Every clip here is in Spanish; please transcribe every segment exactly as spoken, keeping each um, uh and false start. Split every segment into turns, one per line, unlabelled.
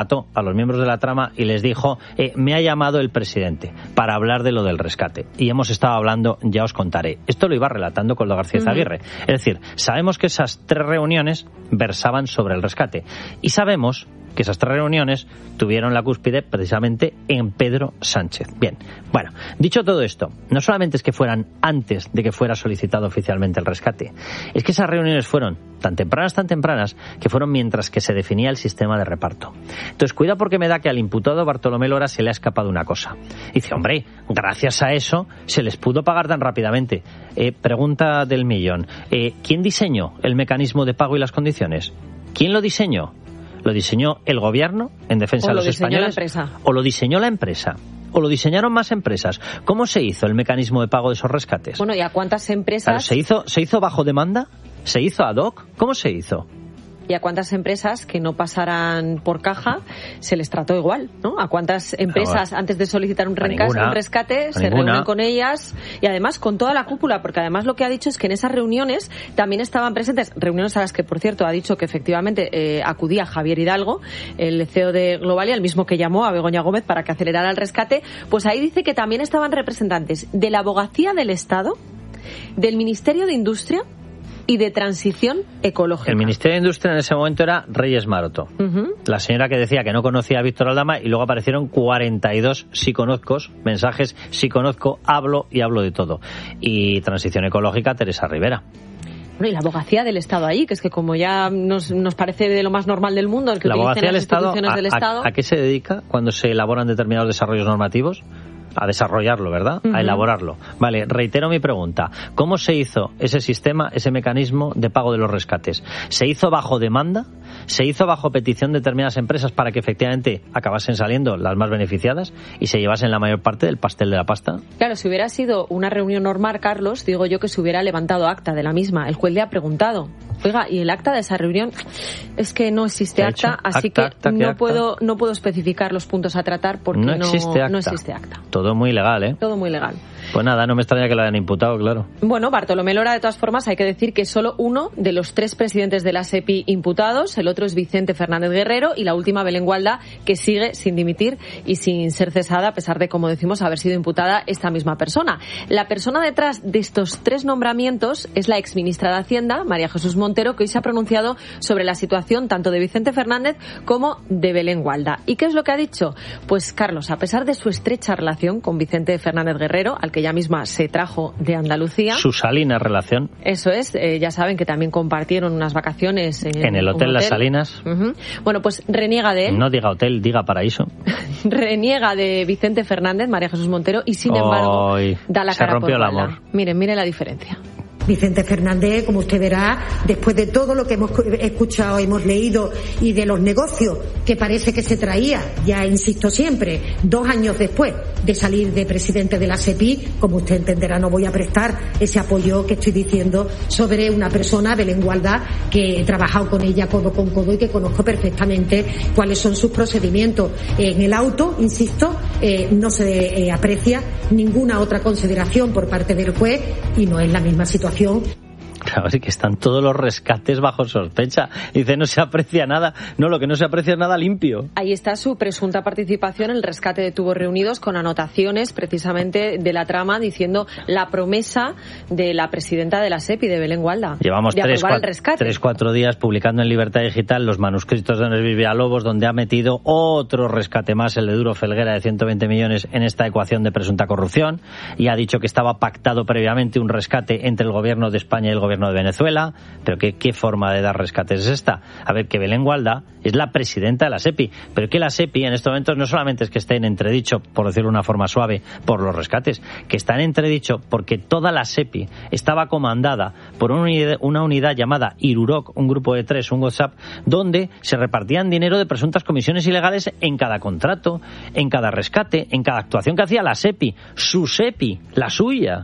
a los miembros de la trama y les dijo, eh, me ha llamado el presidente para hablar de lo del rescate. Y hemos estado hablando, ya os contaré. Esto lo iba relatando Koldo García Izaguirre. Uh-huh. Es decir, sabemos que esas tres reuniones versaban sobre el rescate. Y sabemos que esas tres reuniones tuvieron la cúspide precisamente en Pedro Sánchez. Bien, bueno, dicho todo esto, no solamente es que fueran antes de que fuera solicitado oficialmente el rescate, es que esas reuniones fueron tan tempranas, tan tempranas, que fueron mientras que se definía el sistema de reparto. Entonces, cuidado porque me da que al imputado Bartolomé Lora se le ha escapado una cosa. Dice, hombre, gracias a eso se les pudo pagar tan rápidamente. Eh, pregunta del millón, eh, ¿quién diseñó el mecanismo de pago y las condiciones? ¿Quién lo diseñó? ¿Lo diseñó el gobierno en defensa de los españoles? ¿O lo diseñó la empresa? ¿O lo diseñaron más empresas? ¿Cómo se hizo el mecanismo de pago de esos rescates?
Bueno, ¿y a cuántas empresas?
Claro, ¿se hizo, ¿se hizo bajo demanda? ¿Se hizo ad hoc? ¿Cómo se hizo?
¿Y a cuántas empresas que no pasaran por caja se les trató igual, ¿no? ¿A cuántas empresas, antes de solicitar un, rencas, un rescate, se
ninguna.
reúnen con ellas? Y además con toda la cúpula, porque además lo que ha dicho es que en esas reuniones también estaban presentes, reuniones a las que, por cierto, ha dicho que efectivamente eh, acudía Javier Hidalgo, el C E O de Globalia, el mismo que llamó a Begoña Gómez para que acelerara el rescate. Pues ahí dice que también estaban representantes de la Abogacía del Estado, del Ministerio de Industria y de Transición Ecológica.
El Ministerio de Industria en ese momento era Reyes Maroto, uh-huh. la señora que decía que no conocía a Víctor Aldama, y luego aparecieron cuarenta y dos sí conozco, mensajes sí conozco, hablo y hablo de todo. Y Transición Ecológica, Teresa Rivera.
Bueno, y la Abogacía del Estado ahí, que es que como ya nos, nos parece de lo más normal del mundo, el que
la
utilicen las instituciones
a,
del Estado.
A, ¿A qué se dedica cuando se elaboran determinados desarrollos normativos? A desarrollarlo, ¿verdad? Uh-huh. A elaborarlo. Vale, reitero mi pregunta. ¿Cómo se hizo ese sistema, ese mecanismo de pago de los rescates? ¿Se hizo bajo demanda? ¿Se hizo bajo petición de determinadas empresas para que efectivamente acabasen saliendo las más beneficiadas y se llevasen la mayor parte del pastel de la pasta?
Claro, si hubiera sido una reunión normal, Carlos, digo yo que se hubiera levantado acta de la misma. El juez le ha preguntado, oiga, ¿y el acta de esa reunión? Es que no existe acta, así
acta,
que
acta,
no
acta?
puedo no puedo especificar los puntos a tratar porque
no existe
no,
acta.
no existe acta.
Todo muy legal, ¿eh?
Todo muy legal.
Pues nada, no me extraña que lo hayan imputado, claro.
Bueno, Bartolomé Lora, de todas formas, hay que decir que es solo uno de los tres presidentes de la SEPI imputados. El otro es Vicente Fernández Guerrero y la última, Belén Gualda, que sigue sin dimitir y sin ser cesada, a pesar de, como decimos, haber sido imputada esta misma persona. La persona detrás de estos tres nombramientos es la exministra de Hacienda, María Jesús Montero, que hoy se ha pronunciado sobre la situación tanto de Vicente Fernández como de Belén Gualda. ¿Y qué es lo que ha dicho? Pues, Carlos, a pesar de su estrecha relación con Vicente Fernández Guerrero, al que ella misma se trajo de Andalucía.
Su salina relación.
Eso es, eh, ya saben que también compartieron unas vacaciones en,
en el hotel,
hotel
Las Salinas.
Uh-huh. Bueno, pues reniega de él.
No diga hotel, diga paraíso.
Reniega de Vicente Fernández, María Jesús Montero, y sin embargo
Oy,
da la
se
cara
rompió
por
el
Gualda.
amor.
Miren, miren la diferencia.
Vicente Fernández, como usted verá, después de todo lo que hemos escuchado, hemos leído y de los negocios que parece que se traía, ya insisto siempre, dos años después de salir de presidente de la SEPI, como usted entenderá, no voy a prestar ese apoyo que estoy diciendo sobre una persona, Belén Gualda, que he trabajado con ella codo con codo y que conozco perfectamente cuáles son sus procedimientos. En el auto, insisto, eh, no se eh, aprecia ninguna otra consideración por parte del juez y no es la misma situación.
Claro, sí que están todos los rescates bajo sospecha. Dice, no se aprecia nada. No, lo que no se aprecia es nada limpio.
Ahí está su presunta participación en el rescate de tubos reunidos, con anotaciones precisamente de la trama diciendo la promesa de la presidenta de la SEPI, de Belén Gualda,
Llevamos
de
tres,
aprobar
cuatro,
el rescate.
tres, cuatro días publicando en Libertad Digital los manuscritos de Andrés Villalobos, donde ha metido otro rescate más, el de Duro Felguera, de ciento veinte millones, en esta ecuación de presunta corrupción, y ha dicho que estaba pactado previamente un rescate entre el gobierno de España y el gobierno de Venezuela. Pero ¿qué, qué forma de dar rescates es esta? A ver, que Belén Gualda es la presidenta de la SEPI, pero que la SEPI en estos momentos no solamente es que esté en entredicho, por decirlo de una forma suave, por los rescates, que está en entredicho porque toda la SEPI estaba comandada por una unidad, una unidad llamada Iruroc, un grupo de tres, un WhatsApp, donde se repartían dinero de presuntas comisiones ilegales en cada contrato, en cada rescate, en cada actuación que hacía la SEPI, su SEPI, la suya.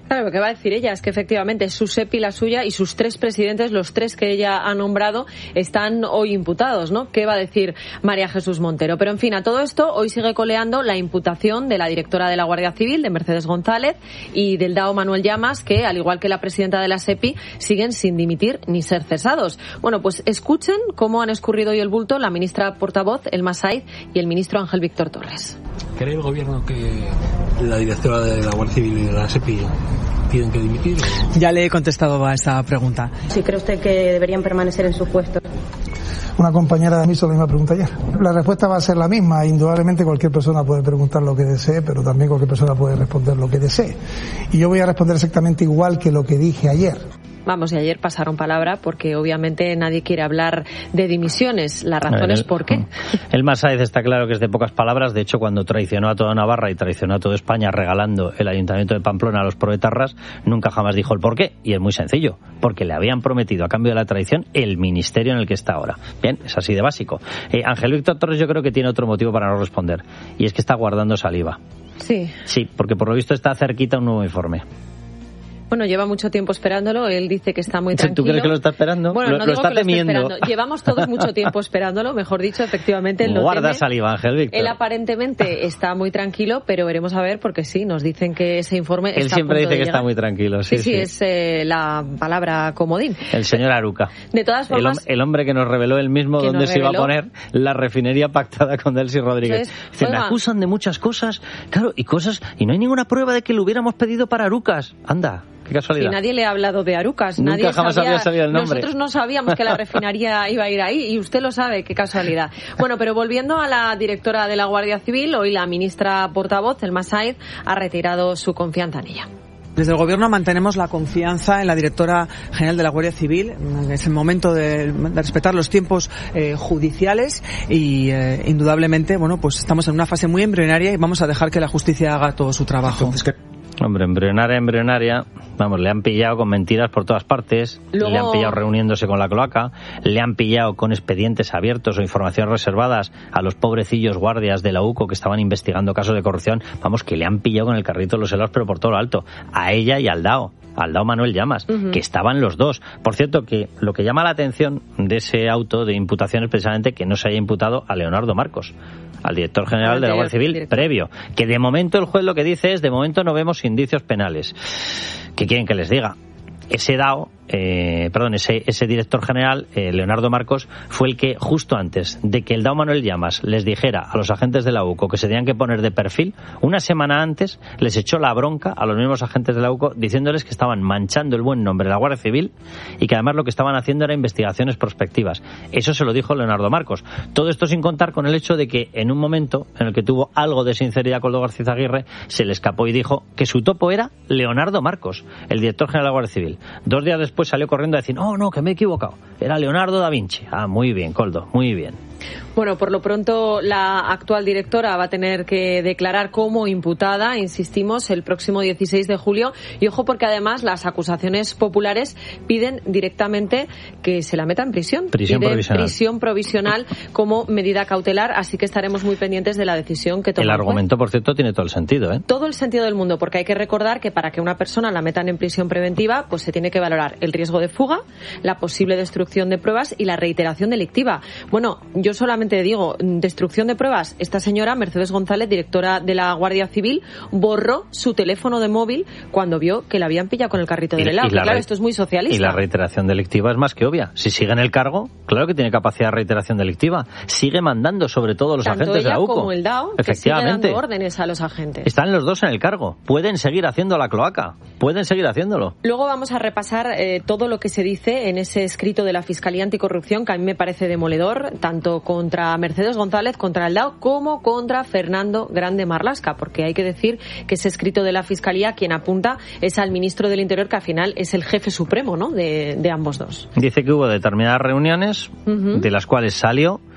Claro, lo que va a decir ella es que efectivamente su S E P I, la suya, y sus tres presidentes, los tres que ella ha nombrado, están hoy imputados, ¿no? ¿Qué va a decir María Jesús Montero? Pero en fin, a todo esto, hoy sigue coleando la imputación de la directora de la Guardia Civil, de Mercedes González, y del D A O Manuel Llamas, que, al igual que la presidenta de la S E P I, siguen sin dimitir ni ser cesados. Bueno, pues escuchen cómo han escurrido hoy el bulto la ministra portavoz, Elma Saiz, y el ministro Ángel Víctor Torres.
¿Cree el gobierno que la directora de la Guardia Civil y de la S E P I tienen que dimitir? ¿O?
Ya le he contestado a esa pregunta.
¿Sí cree usted que deberían permanecer en sus puestos?
Una compañera de mí hizo la misma pregunta ayer. La respuesta va a ser la misma. Indudablemente cualquier persona puede preguntar lo que desee, pero también cualquier persona puede responder lo que desee. Y yo voy a responder exactamente igual que lo que dije ayer.
Vamos, y ayer pasaron palabra porque obviamente nadie quiere hablar de dimisiones. La razón es por qué.
Elma Saiz está claro que es de pocas palabras. De hecho, cuando traicionó a toda Navarra y traicionó a toda España regalando el Ayuntamiento de Pamplona a los proetarras, nunca jamás dijo el por qué. Y es muy sencillo, porque le habían prometido a cambio de la traición el ministerio en el que está ahora. Bien, es así de básico. Eh, Ángel Víctor Torres yo creo que tiene otro motivo para no responder, y es que está guardando saliva.
Sí.
Sí, porque por lo visto está cerquita un nuevo informe.
Bueno, lleva mucho tiempo esperándolo. Él dice que está muy tranquilo.
¿Tú crees que lo está esperando?
Bueno,
lo,
no
lo
digo
está
que
temiendo.
Lo esté esperando. Llevamos todos mucho tiempo esperándolo, mejor dicho, efectivamente. Él lo
Guarda
teme.
saliva, Ángel Víctor.
Él aparentemente está muy tranquilo, pero veremos a ver, porque sí, nos dicen que ese informe
Él
está
siempre
a punto
dice
de
que
llegar.
está muy tranquilo. Sí,
sí, sí,
sí.
es eh, la palabra comodín.
El señor Aruca.
De todas formas...
El, el hombre que nos reveló él mismo dónde se iba a poner la refinería pactada con Delcy Rodríguez.
Entonces,
Dice, me acusan de muchas cosas, claro, y cosas, y no hay ninguna prueba de que lo hubiéramos pedido para Arucas. Anda. Qué casualidad.
Si nadie le ha hablado de Arucas,
Nunca
nadie
jamás
sabía,
había salido el nombre.
Nosotros no sabíamos que la refinería iba a ir ahí y usted lo sabe, qué casualidad. Bueno, pero volviendo a la directora de la Guardia Civil, hoy la ministra portavoz, Elma Saiz, ha retirado su confianza en ella.
Desde el Gobierno mantenemos la confianza en la directora general de la Guardia Civil. Es el momento de, de respetar los tiempos eh, judiciales y eh, indudablemente, bueno, pues estamos en una fase muy embrionaria y vamos a dejar que la justicia haga todo su trabajo.
Hombre, embrionaria, embrionaria, vamos, le han pillado con mentiras por todas partes,
Luego...
le han pillado reuniéndose con la cloaca, le han pillado con expedientes abiertos o informaciones reservadas a los pobrecillos guardias de la U C O que estaban investigando casos de corrupción, vamos, que le han pillado con el carrito de los helados, pero por todo lo alto, a ella y al D A O. Al D A O Manuel Llamas, uh-huh. que estaban los dos. Por cierto, que lo que llama la atención de ese auto de imputación es precisamente que no se haya imputado a Leonardo Marcos, al director general de la Guardia Civil director. previo. Que de momento el juez lo que dice es, de momento no vemos indicios penales. ¿Qué quieren que les diga? Ese D A O, eh, perdón, ese, ese director general, eh, Leonardo Marcos, fue el que justo antes de que el D A O Manuel Llamas les dijera a los agentes de la U C O que se tenían que poner de perfil, una semana antes les echó la bronca a los mismos agentes de la U C O diciéndoles que estaban manchando el buen nombre de la Guardia Civil y que además lo que estaban haciendo era investigaciones prospectivas. Eso se lo dijo Leonardo Marcos. Todo esto sin contar con el hecho de que en un momento en el que tuvo algo de sinceridad con Coldo García Aguirre, se le escapó y dijo que su topo era Leonardo Marcos, el director general de la Guardia Civil. Dos días después salió corriendo a decir, no, no, que me he equivocado. Era Leonardo da Vinci. Ah, muy bien, Coldo, muy bien.
Bueno, por lo pronto la actual directora va a tener que declarar como imputada, insistimos, el próximo dieciséis de julio. Y ojo, porque además las acusaciones populares piden directamente que se la meta en prisión.
Prisión
piden
provisional.
Prisión provisional como medida cautelar, así que estaremos muy pendientes de la decisión que tome
el argumento, por cierto, tiene todo el sentido, ¿eh?
Todo el sentido del mundo, porque hay que recordar que para que una persona la metan en prisión preventiva, pues se tiene que valorar el riesgo de fuga, la posible destrucción de pruebas y la reiteración delictiva. Bueno, yo solamente digo, destrucción de pruebas. Esta señora, Mercedes González, directora de la Guardia Civil, borró su teléfono de móvil cuando vio que la habían pillado con el carrito del helado. Claro, re... esto es muy socialista.
Y la reiteración delictiva es más que obvia. Si sigue en el cargo, claro que tiene capacidad de reiteración delictiva. Sigue mandando sobre todo los
Tanto
agentes de la U C O.
Como el D A O, que sigue dando órdenes a los agentes.
Están los dos en el cargo. Pueden seguir haciendo la cloaca. Pueden seguir haciéndolo.
Luego vamos a repasar eh, todo lo que se dice en ese escrito de la Fiscalía Anticorrupción, que a mí me parece demoledor, tanto contra Mercedes González, contra el D A O, como contra Fernando Grande Marlaska, porque hay que decir que ese escrito de la Fiscalía, quien apunta es al ministro del Interior, que al final es el jefe supremo, ¿no?, de, de ambos dos.
Dice que hubo determinadas reuniones, uh-huh. de las cuales salió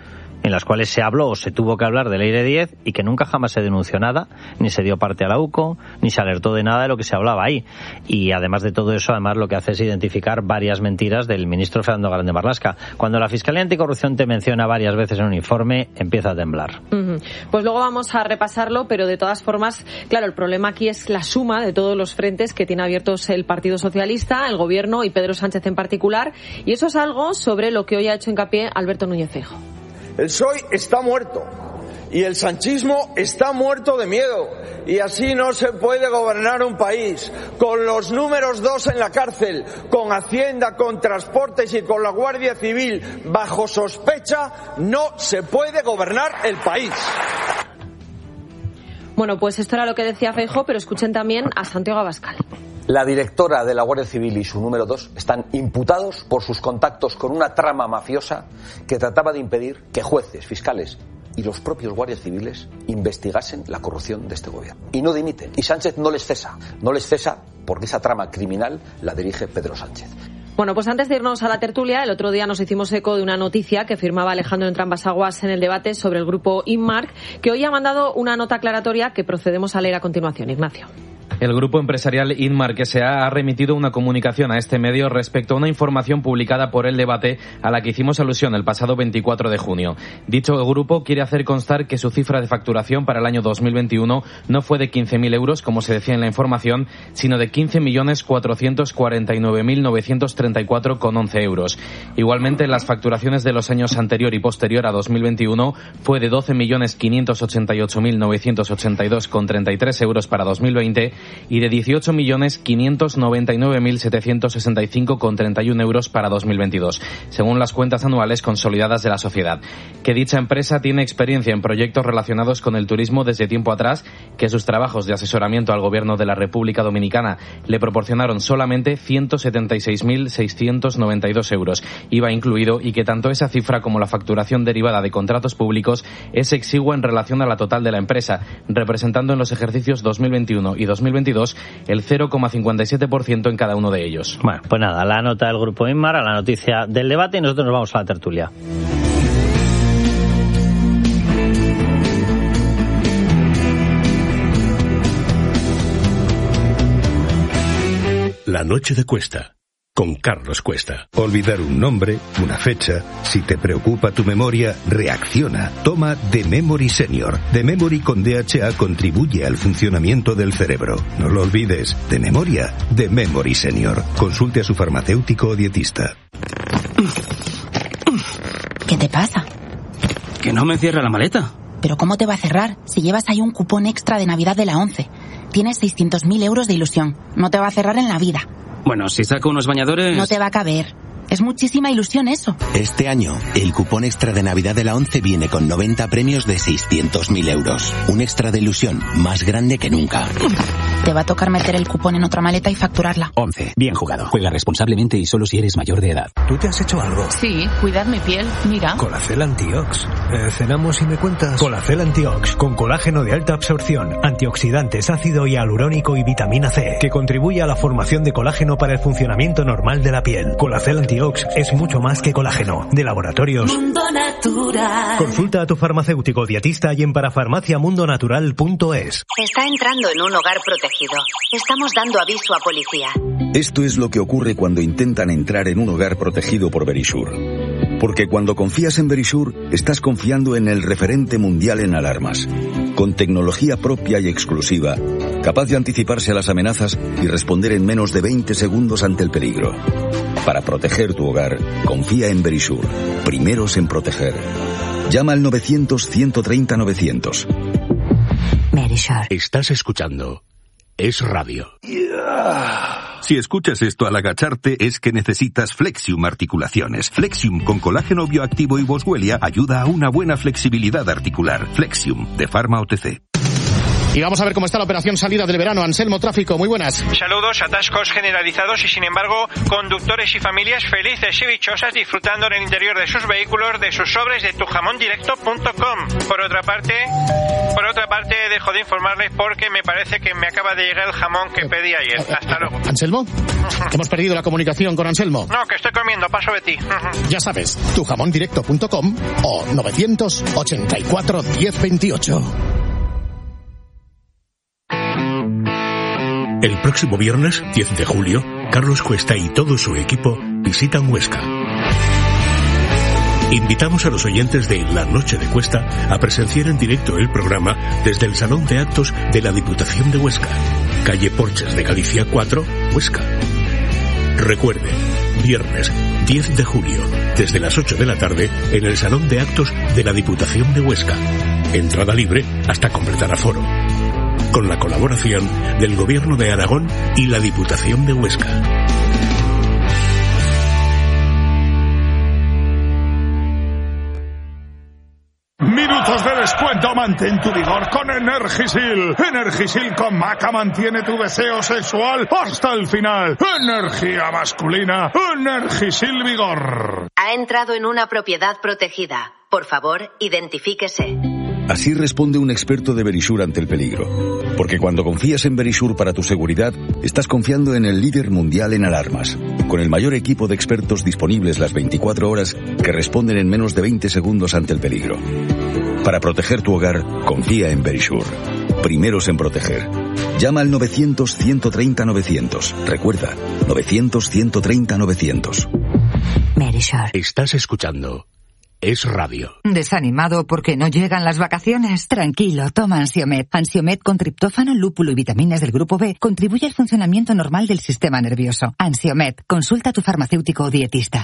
en las cuales se habló o se tuvo que hablar del Eire diez y que nunca jamás se denunció nada, ni se dio parte a la U C O, ni se alertó de nada de lo que se hablaba ahí. Y además de todo eso, además lo que hace es identificar varias mentiras del ministro Fernando Grande Marlaska. Cuando la Fiscalía Anticorrupción te menciona varias veces en un informe, empieza a temblar. Uh-huh.
Pues luego vamos a repasarlo, pero de todas formas, claro, el problema aquí es la suma de todos los frentes que tiene abiertos el Partido Socialista, el Gobierno y Pedro Sánchez en particular, y eso es algo sobre lo que hoy ha hecho hincapié Alberto Núñez Feijóo.
El P S O E está muerto y el sanchismo está muerto de miedo, y así no se puede gobernar un país con los números dos en la cárcel, con Hacienda, con Transportes y con la Guardia Civil bajo sospecha. No se puede gobernar el país.
Bueno, pues esto era lo que decía Feijóo, pero escuchen también a Santiago Abascal.
La directora de la Guardia Civil y su número dos están imputados por sus contactos con una trama mafiosa que trataba de impedir que jueces, fiscales y los propios guardias civiles investigasen la corrupción de este gobierno. Y no dimiten. Y Sánchez no les cesa. No les cesa porque esa trama criminal la dirige Pedro Sánchez.
Bueno, pues antes de irnos a la tertulia, el otro día nos hicimos eco de una noticia que firmaba Alejandro Entrambas-Aguas en el debate sobre el grupo Inmark, que hoy ha mandado una nota aclaratoria que procedemos a leer a continuación. Ignacio.
El grupo empresarial Inmark S A ha remitido una comunicación a este medio respecto a una información publicada por El Debate a la que hicimos alusión el pasado veinticuatro de junio. Dicho grupo quiere hacer constar que su cifra de facturación para el año dos mil veintiuno no fue de quince mil euros, como se decía en la información, sino de quince millones cuatrocientos cuarenta y nueve mil novecientos treinta y cuatro coma once euros. Igualmente, las facturaciones de los años anterior y posterior a dos mil veintiuno fue de doce millones quinientos ochenta y ocho mil novecientos ochenta y dos coma treinta y tres euros para dos mil veinte y de dieciocho millones quinientos noventa y nueve mil setecientos sesenta y cinco coma treinta y uno euros para dos mil veintidós, según las cuentas anuales consolidadas de la sociedad. Que dicha empresa tiene experiencia en proyectos relacionados con el turismo desde tiempo atrás, que sus trabajos de asesoramiento al Gobierno de la República Dominicana le proporcionaron solamente ciento setenta y seis mil seiscientos noventa y dos euros, I V A incluido, y que tanto esa cifra como la facturación derivada de contratos públicos es exigua en relación a la total de la empresa, representando en los ejercicios dos mil veintiuno y dos mil veintidós el cero coma cincuenta y siete por ciento en cada uno de ellos.
Bueno, pues nada, la nota del grupo Inmar, a la noticia del debate, y nosotros nos vamos a la tertulia.
La noche de Cuesta, con Carlos Cuesta. Olvidar un nombre, una fecha. Si te preocupa tu memoria, reacciona. Toma The Memory Senior. The Memory con D H A contribuye al funcionamiento del cerebro. No lo olvides. De memoria, The Memory Senior. Consulte a su farmacéutico o dietista.
¿Qué te pasa?
Que no me cierra la maleta.
¿Pero cómo te va a cerrar si llevas ahí un cupón extra de Navidad de la ONCE? Tienes seiscientos mil euros de ilusión. No te va a cerrar en la vida.
Bueno, si saco unos bañadores...
No te va a caber. Es muchísima ilusión eso.
Este año, el cupón extra de Navidad de la ONCE viene con noventa premios de seiscientos mil euros. Un extra de ilusión más grande que nunca.
Te va a tocar meter el cupón en otra maleta y facturarla.
ONCE. Bien jugado. Juega responsablemente y solo si eres mayor de edad.
¿Tú te has hecho algo?
Sí, cuidar mi piel. Mira.
Colacel Antiox. Eh, cenamos y me cuentas. Colacel Antiox, con colágeno de alta absorción, antioxidantes, ácido hialurónico y vitamina C, que contribuye a la formación de colágeno para el funcionamiento normal de la piel. Colacel Antiox es mucho más que colágeno. De Laboratorios
Mundo Natural.
Consulta a tu farmacéutico dietista y en parafarmacia mundo natural punto es.
Está entrando en un hogar protegido. Estamos dando aviso a policía.
Esto es lo que ocurre cuando intentan entrar en un hogar protegido por Verisure. Porque cuando confías en Verisure, estás confiando en el referente mundial en alarmas. Con tecnología propia y exclusiva, capaz de anticiparse a las amenazas y responder en menos de veinte segundos ante el peligro. Para proteger tu hogar, confía en Verisure. Primeros en proteger. Llama al novecientos, ciento treinta, novecientos.
Verisure. Estás escuchando Es Radio. Yeah. Si escuchas esto al agacharte es que necesitas Flexium Articulaciones. Flexium con colágeno bioactivo y Boswellia ayuda a una buena flexibilidad articular. Flexium de Pharma O T C.
Y vamos a ver cómo está la operación salida del verano. Anselmo, tráfico, muy buenas.
Saludos, atascos generalizados y sin embargo conductores y familias felices y dichosas disfrutando en el interior de sus vehículos de sus sobres de tu jamón directo punto com. Por otra parte, por otra parte dejo de informarles porque me parece que me acaba de llegar el jamón que pedí ayer. Hasta luego.
¿Anselmo? Hemos perdido la comunicación con Anselmo.
No, que estoy comiendo, paso de ti.
Ya sabes, tu jamón directo punto com o novecientos ochenta y cuatro diez veintiocho.
El próximo viernes, diez de julio, Carlos Cuesta y todo su equipo visitan Huesca. Invitamos a los oyentes de La Noche de Cuesta a presenciar en directo el programa desde el Salón de Actos de la Diputación de Huesca, calle Porches de Galicia cuatro, Huesca. Recuerde, viernes diez de julio, desde las ocho de la tarde, en el Salón de Actos de la Diputación de Huesca. Entrada libre hasta completar aforo. Con la colaboración del Gobierno de Aragón y la Diputación de Huesca.
Minutos de descuento, mantén tu vigor con Energisil. Energisil con maca mantiene tu deseo sexual hasta el final. Energía masculina, Energisil Vigor.
Ha entrado en una propiedad protegida. Por favor, identifíquese.
Así responde un experto de Verisure ante el peligro. Porque cuando confías en Verisure para tu seguridad, estás confiando en el líder mundial en alarmas, con el mayor equipo de expertos disponibles las veinticuatro horas que responden en menos de veinte segundos ante el peligro. Para proteger tu hogar, confía en Verisure. Primeros en proteger. Llama al novecientos ciento treinta novecientos. Recuerda, novecientos ciento treinta novecientos.
Verisure.
Estás escuchando Es Radio.
¿Desanimado porque no llegan las vacaciones? Tranquilo, toma Ansiomed. Ansiomed con triptófano, lúpulo y vitaminas del grupo B contribuye al funcionamiento normal del sistema nervioso. Ansiomed, consulta a tu farmacéutico o dietista.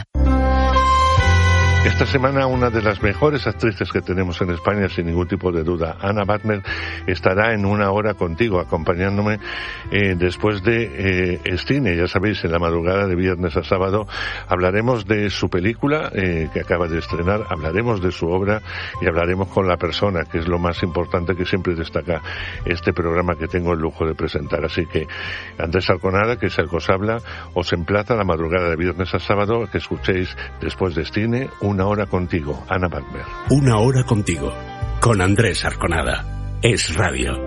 Esta semana una de las mejores actrices que tenemos en España, sin ningún tipo de duda, Ana Wagner, estará en Una Hora Contigo, acompañándome eh, después de eh, Cine. Ya sabéis, en la madrugada de viernes a sábado hablaremos de su película eh, que acaba de estrenar, hablaremos de su obra y hablaremos con la persona, que es lo más importante que siempre destaca este programa que tengo el lujo de presentar. Así que Andrés Arconada, que es el que os habla, os emplaza la madrugada de viernes a sábado que escuchéis después de Cine Una Hora Contigo, Ana Wagner.
Una Hora Contigo, con Andrés Arconada. Es Radio.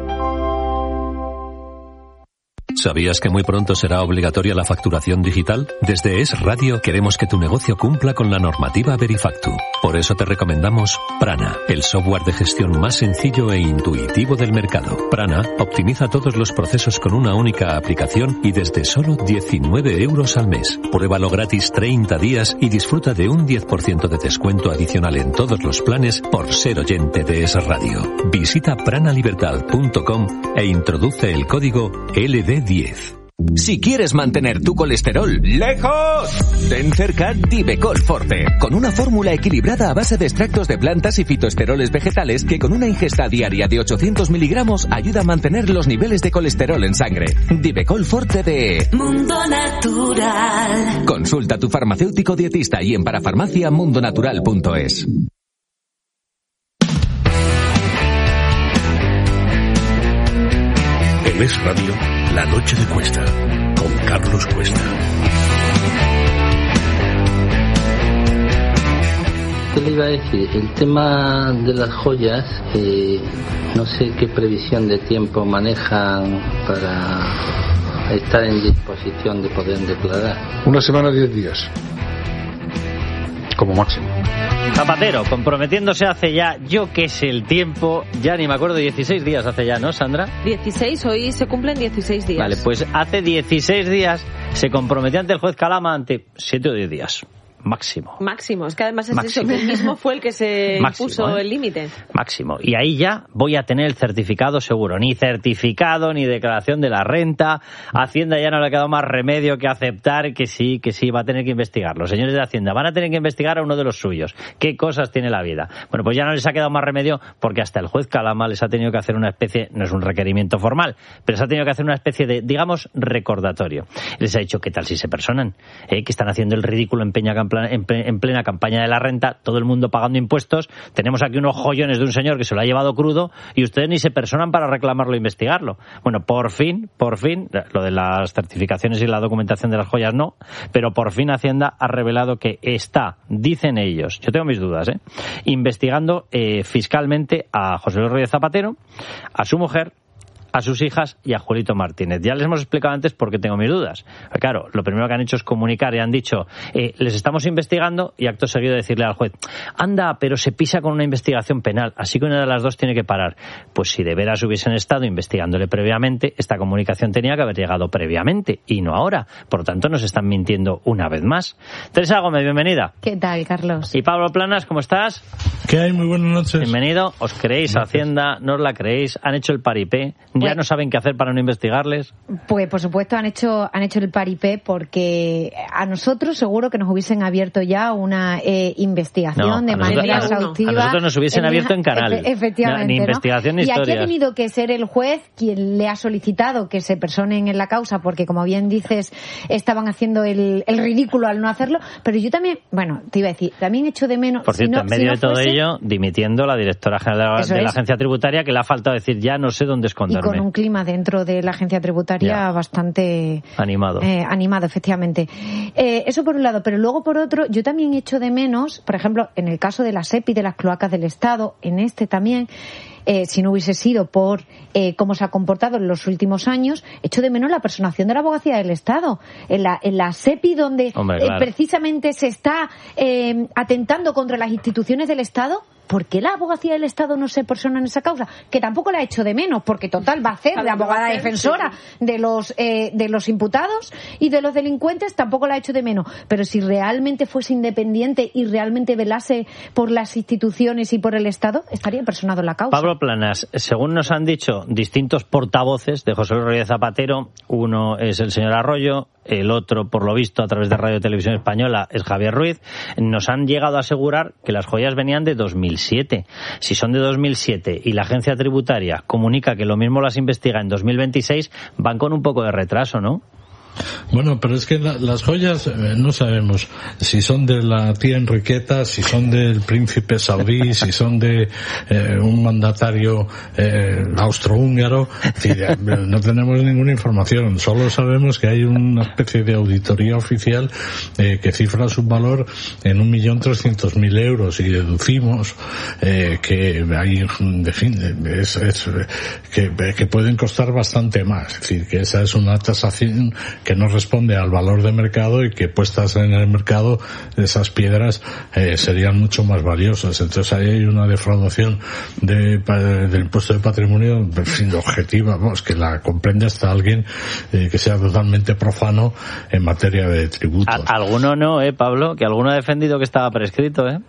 ¿Sabías que muy pronto será obligatoria la facturación digital? Desde Es Radio queremos que tu negocio cumpla con la normativa Verifactu. Por eso te recomendamos Prana, el software de gestión más sencillo e intuitivo del mercado. Prana optimiza todos los procesos con una única aplicación y desde solo diecinueve euros al mes. Pruébalo gratis treinta días y disfruta de un diez por ciento de descuento adicional en todos los planes por ser oyente de Es Radio. Visita pranalibertad punto com e introduce el código L D diez.
Si quieres mantener tu colesterol lejos, ten cerca Divecol Forte, con una fórmula equilibrada a base de extractos de plantas y fitoesteroles vegetales que con una ingesta diaria de ochocientos miligramos ayuda a mantener los niveles de colesterol en sangre. Divecol Forte de
Mundo Natural.
Consulta a tu farmacéutico dietista y en parafarmacia mundonatural punto es.
En Es Radio, La Noche de Cuesta, con Carlos Cuesta.
¿Qué le iba a decir? El tema de las joyas, eh, no sé qué previsión de tiempo manejan para estar en disposición de poder declarar.
Una semana, diez días, como máximo.
Zapatero, comprometiéndose hace ya, yo qué sé el tiempo, ya ni me acuerdo, dieciséis días hace ya, ¿no, Sandra?
dieciséis, hoy se cumplen dieciséis días.
Vale, pues hace dieciséis días se comprometió ante el juez Calama ante siete o diez días. Máximo.
Máximo, es que además es
Máximo.
eso, que él mismo fue el que se
Máximo,
puso
¿eh?
el límite.
Máximo. Y ahí ya voy a tener el certificado seguro. Ni certificado, ni declaración de la renta. A Hacienda ya no le ha quedado más remedio que aceptar que sí, que sí, va a tener que investigar. Los señores de Hacienda van a tener que investigar a uno de los suyos. ¿Qué cosas tiene la vida? Bueno, pues ya no les ha quedado más remedio porque hasta el juez Calama les ha tenido que hacer una especie, no es un requerimiento formal, pero les ha tenido que hacer una especie de, digamos, recordatorio. Les ha dicho, ¿qué tal si se personan? ¿Eh? Que están haciendo el ridículo en Peña en, plan, en, en plena campaña de la renta, todo el mundo pagando impuestos, tenemos aquí unos joyones de un señor que se lo ha llevado crudo y ustedes ni se personan para reclamarlo e investigarlo. Bueno, por fin, por fin, lo de las certificaciones y la documentación de las joyas no, pero por fin Hacienda ha revelado que está, dicen ellos, yo tengo mis dudas, ¿eh? investigando eh, fiscalmente a José Luis Rodríguez Zapatero, a su mujer, a sus hijas y a Julito Martínez. Ya les hemos explicado antes por qué tengo mis dudas. Pero claro, lo primero que han hecho es comunicar y han dicho, eh, les estamos investigando, y acto seguido decirle al juez, anda, pero se pisa con una investigación penal, así que una de las dos tiene que parar. Pues si de veras hubiesen estado investigándole previamente, esta comunicación tenía que haber llegado previamente y no ahora. Por lo tanto, nos están mintiendo una vez más. Teresa Gómez, bienvenida.
¿Qué tal, Carlos?
Y Pablo Planas, ¿cómo estás?
¿Qué hay? Muy buenas noches.
Bienvenido. ¿Os creéis a Hacienda? ¿No os la creéis? ¿Han hecho el paripé? ¿Ya no saben qué hacer para no investigarles?
Pues por supuesto han hecho han hecho el paripé, porque a nosotros seguro que nos hubiesen abierto ya una eh, investigación no, de manera exhaustiva.
A nosotros nos hubiesen en, abierto en canal.
Efe, efectivamente.
No, ni investigación
¿no?
ni historias.
Y aquí ha tenido que ser el juez quien le ha solicitado que se personen en la causa, porque como bien dices, estaban haciendo el, el ridículo al no hacerlo. Pero yo también, bueno, te iba a decir, también echo de menos...
Por cierto,
si no,
en medio
si no
de todo
fuese,
ello, dimitiendo la directora general de la es. Agencia Tributaria, que le ha faltado decir, ya no sé dónde esconderme.
Y con un clima dentro de la agencia tributaria ya. bastante
animado,
eh, animado efectivamente. Eh, eso por un lado, pero luego por otro, yo también echo de menos, por ejemplo, en el caso de la SEPI, de las cloacas del Estado, en este también, eh, si no hubiese sido por eh, cómo se ha comportado en los últimos años, echo de menos la personación de la abogacía del Estado. En la, en la SEPI, donde
Hombre, claro.
eh, precisamente se está eh, atentando contra las instituciones del Estado, ¿por qué la abogacía del Estado no se persona en esa causa? Que tampoco la ha hecho de menos, porque total va a ser la abogada defensora de los eh, de los imputados y de los delincuentes, tampoco la ha hecho de menos. Pero si realmente fuese independiente y realmente velase por las instituciones y por el Estado, estaría personado en la causa.
Pablo Planas, según nos han dicho distintos portavoces de José Luis Rodríguez Zapatero, uno es el señor Arroyo, el otro, por lo visto, a través de Radio y Televisión Española, es Javier Ruiz, nos han llegado a asegurar que las joyas venían de dos mil siete. Si son de dos mil siete y la agencia tributaria comunica que lo mismo las investiga en dos mil veintiséis, van con un poco de retraso, ¿no?
Bueno, pero es que la, las joyas eh, no sabemos si son de la tía Enriqueta, si son del príncipe saudí, si son de eh, un mandatario eh, austrohúngaro. No tenemos ninguna información. Solo sabemos que hay una especie de auditoría oficial eh, que cifra su valor en un millón trescientos mil euros, y deducimos eh, que hay, en fin, es, es, que, que pueden costar bastante más. Es decir, que esa es una tasación que no responde al valor de mercado, y que puestas en el mercado esas piedras eh, serían mucho más valiosas. Entonces ahí hay una defraudación de, del impuesto de patrimonio, en fin, objetiva, vamos, que la comprende hasta alguien eh, que sea totalmente profano en materia de tributos.
Alguno no, ¿eh, Pablo? Que alguno ha defendido que estaba prescrito, ¿eh?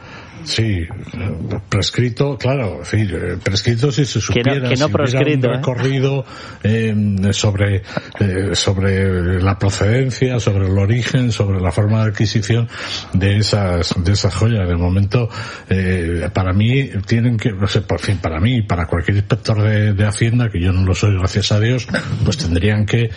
Sí, prescrito, claro, en fin, prescrito si se supiera,
que no, que no
si
proscrito,
hubiera un recorrido eh, sobre eh, sobre la procedencia, sobre el origen, sobre la forma de adquisición de esas de esas joyas. De momento, eh, para mí tienen que, no sé, por fin, para mí y para cualquier inspector de, de Hacienda, que yo no lo soy, gracias a Dios, pues tendrían que,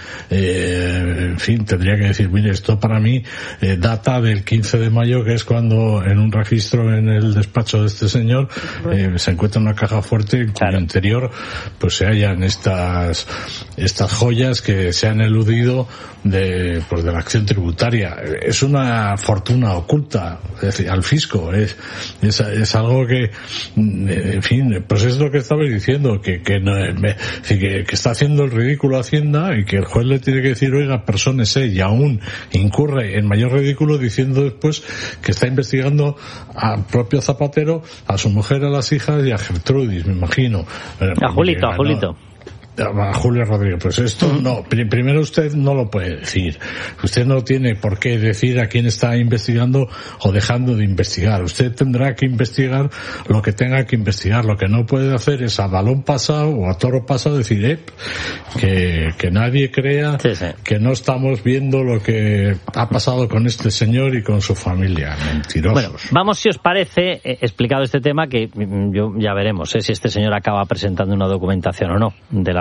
eh, en fin, tendría que decir, mire, esto para mí eh, data del quince de mayo, que es cuando en un registro en el despacho de este señor eh, se encuentra una caja fuerte en cuyo interior pues se hallan estas estas joyas que se han eludido de pues de la acción tributaria. Es una fortuna oculta, es decir, al fisco. Es, es, es algo que, en fin, pues es lo que estabais diciendo, que que, no, que que está haciendo el ridículo Hacienda, y que el juez le tiene que decir, oiga, persónese, y aún incurre en mayor ridículo diciendo después que está investigando al propio Zapatero, a su mujer, a las hijas y a Gertrudis, me imagino.
A Julito, a Julito.
A Julio Rodríguez, pues esto no, primero usted no lo puede decir, usted no tiene por qué decir a quién está investigando o dejando de investigar. Usted tendrá que investigar lo que tenga que investigar. Lo que no puede hacer es a balón pasado o a toro pasado decir eh, que, que nadie crea sí, sí. que no estamos viendo lo que ha pasado con este señor y con su familia. Mentirosos.
Bueno, vamos, si os parece, eh, explicado este tema, que yo ya veremos eh, si este señor acaba presentando una documentación o no de la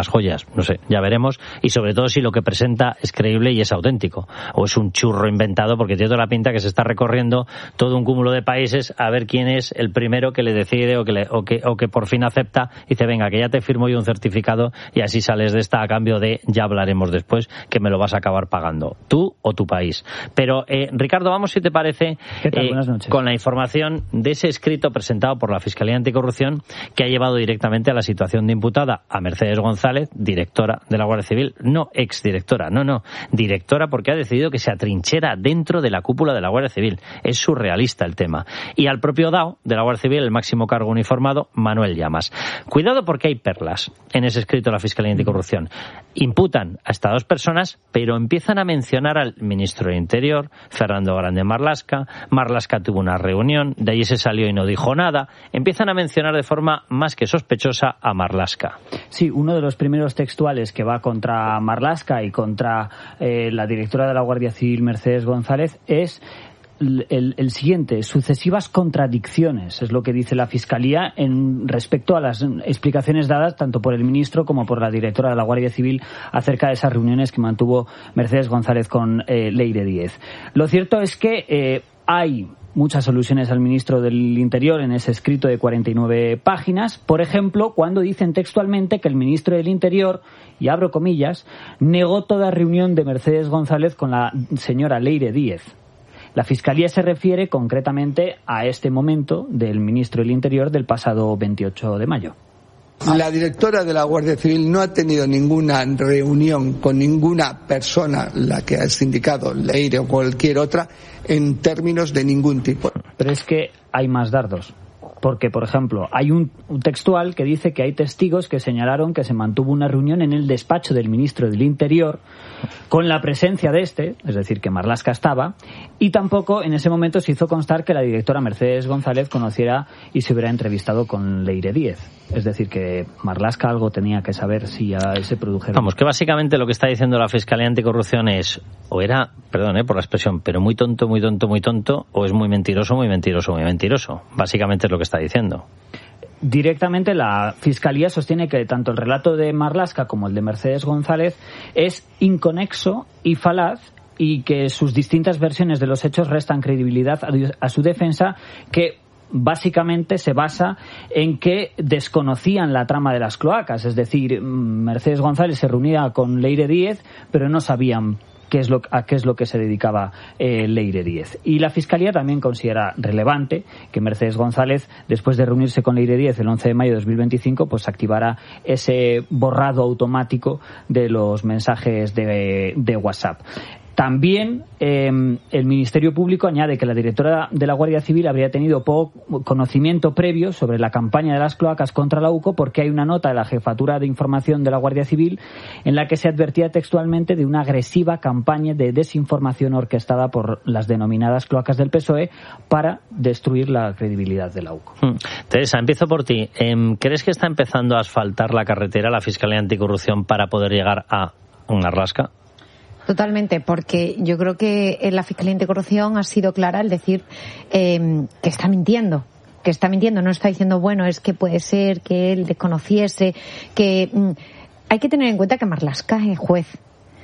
las joyas, no sé, ya veremos, y sobre todo si lo que presenta es creíble y es auténtico, o es un churro inventado, porque tiene toda la pinta que se está recorriendo todo un cúmulo de países a ver quién es el primero que le decide o que, le, o que, o que por fin acepta y dice, venga, que ya te firmo yo un certificado y así sales de esta a cambio de, ya hablaremos después, que me lo vas a acabar pagando, tú o tu país. Pero, eh, Ricardo, vamos, si te parece,
eh,
con la información de ese escrito presentado por la Fiscalía Anticorrupción que ha llevado directamente a la situación de imputada a Mercedes González, directora de la Guardia Civil, no exdirectora, no, no, directora, porque ha decidido que se atrinchera dentro de la cúpula de la Guardia Civil. Es surrealista el tema. Y al propio D A O de la Guardia Civil, el máximo cargo uniformado, Manuel Llamas. Cuidado, porque hay perlas en ese escrito de la Fiscalía Anticorrupción. Imputan a estas dos personas, pero empiezan a mencionar al ministro del Interior, Fernando Grande Marlaska. Marlaska tuvo una reunión, de allí se salió y no dijo nada. Empiezan a mencionar de forma más que sospechosa a Marlaska.
Sí, uno de los primeros textuales que va contra Marlaska y contra eh, la directora de la Guardia Civil, Mercedes González, es El, el siguiente: sucesivas contradicciones, es lo que dice la Fiscalía en respecto a las explicaciones dadas tanto por el ministro como por la directora de la Guardia Civil acerca de esas reuniones que mantuvo Mercedes González con eh, Leire Díez. Lo cierto es que eh, hay muchas alusiones al ministro del Interior en ese escrito de cuarenta y nueve páginas. Por ejemplo, cuando dicen textualmente que el ministro del Interior, y abro comillas, negó toda reunión de Mercedes González con la señora Leire Díez. La Fiscalía se refiere concretamente a este momento del ministro del Interior del pasado veintiocho de mayo.
La directora de la Guardia Civil no ha tenido ninguna reunión con ninguna persona, la que has indicado, Leire o cualquier otra, en términos de ningún tipo.
Pero es que hay más dardos. Porque, por ejemplo, hay un, un textual que dice que hay testigos que señalaron que se mantuvo una reunión en el despacho del ministro del Interior con la presencia de este, es decir, que Marlaska estaba, y tampoco en ese momento se hizo constar que la directora Mercedes González conociera y se hubiera entrevistado con Leire Díez. Es decir, que Marlaska algo tenía que saber si ya se produjeron.
Vamos, que básicamente lo que está diciendo la Fiscalía Anticorrupción es, o era, perdón eh, por la expresión, pero muy tonto, muy tonto, muy tonto, o es muy mentiroso, muy mentiroso, muy mentiroso. Básicamente es lo que está diciendo.
Directamente la Fiscalía sostiene que tanto el relato de Marlaska como el de Mercedes González es inconexo y falaz, y que sus distintas versiones de los hechos restan credibilidad a su defensa, que básicamente se basa en que desconocían la trama de las cloacas. Es decir, Mercedes González se reunía con Leire Díez, pero no sabían qué es lo, a qué es lo que se dedicaba eh, Leire Díez. Y la Fiscalía también considera relevante que Mercedes González, después de reunirse con Leire Díez el once de mayo de dos mil veinticinco, pues activara ese borrado automático de los mensajes de, de WhatsApp. También eh, el Ministerio Público añade que la directora de la Guardia Civil habría tenido poco conocimiento previo sobre la campaña de las cloacas contra la U C O, porque hay una nota de la Jefatura de Información de la Guardia Civil en la que se advertía textualmente de una agresiva campaña de desinformación orquestada por las denominadas cloacas del P S O E para destruir la credibilidad de la U C O.
Teresa, empiezo por ti. ¿Crees que está empezando a asfaltar la carretera la Fiscalía Anticorrupción para poder llegar a una rasca?
Totalmente, porque yo creo que en la Fiscalía Anticorrupción ha sido clara al decir eh, que está mintiendo. que está mintiendo, no está diciendo, bueno, es que puede ser que él desconociese, que mm, hay que tener en cuenta que Marlaska es juez,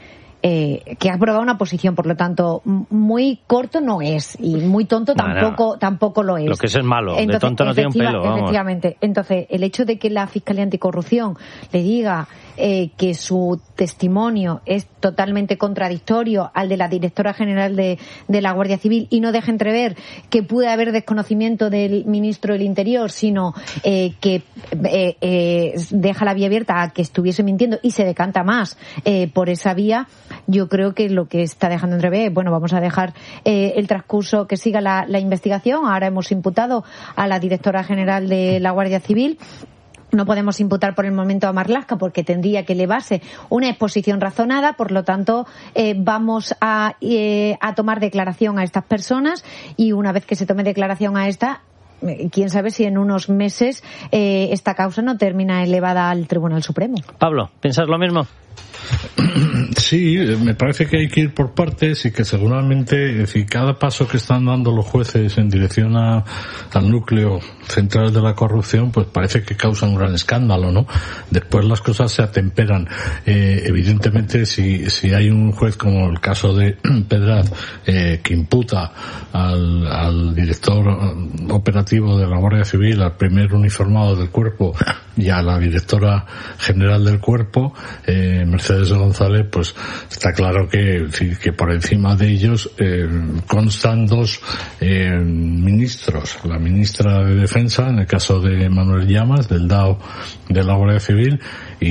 eh, que ha aprobado una posición, por lo tanto, muy corto no es, y muy tonto tampoco, no, no. tampoco lo es.
Lo que es es malo, entonces, de tonto no tiene un pelo. Vamos.
Efectivamente. Entonces, el hecho de que la Fiscalía Anticorrupción le diga eh, que su testimonio es totalmente contradictorio al de la directora general de, de la Guardia Civil y no deja entrever que puede haber desconocimiento del ministro del Interior, sino eh, que eh, eh, deja la vía abierta a que estuviese mintiendo y se decanta más eh, por esa vía, yo creo que lo que está dejando entrever, bueno, vamos a dejar eh, el transcurso que siga la, la investigación. Ahora hemos imputado a la directora general de la Guardia Civil. No podemos imputar por el momento a Marlaska porque tendría que elevarse una exposición razonada, por lo tanto eh, vamos a, eh, a tomar declaración a estas personas y una vez que se tome declaración a esta, eh, quién sabe si en unos meses eh, esta causa no termina elevada al Tribunal Supremo.
Pablo, ¿piensas lo mismo?
Sí, me parece que hay que ir por partes y que seguramente, es decir, cada paso que están dando los jueces en dirección a, al núcleo central de la corrupción, pues parece que causa un gran escándalo, ¿no? Después las cosas se atemperan. Eh, evidentemente, si, si hay un juez como el caso de Pedraz, eh, que imputa al, al director operativo de la Guardia Civil, al primer uniformado del cuerpo y a la directora general del cuerpo, eh, Mercedes González, pues está claro que, que por encima de ellos eh, constan dos eh, ministros, la ministra de Defensa, en el caso de Manuel Llamas, del D A O de la Guardia Civil,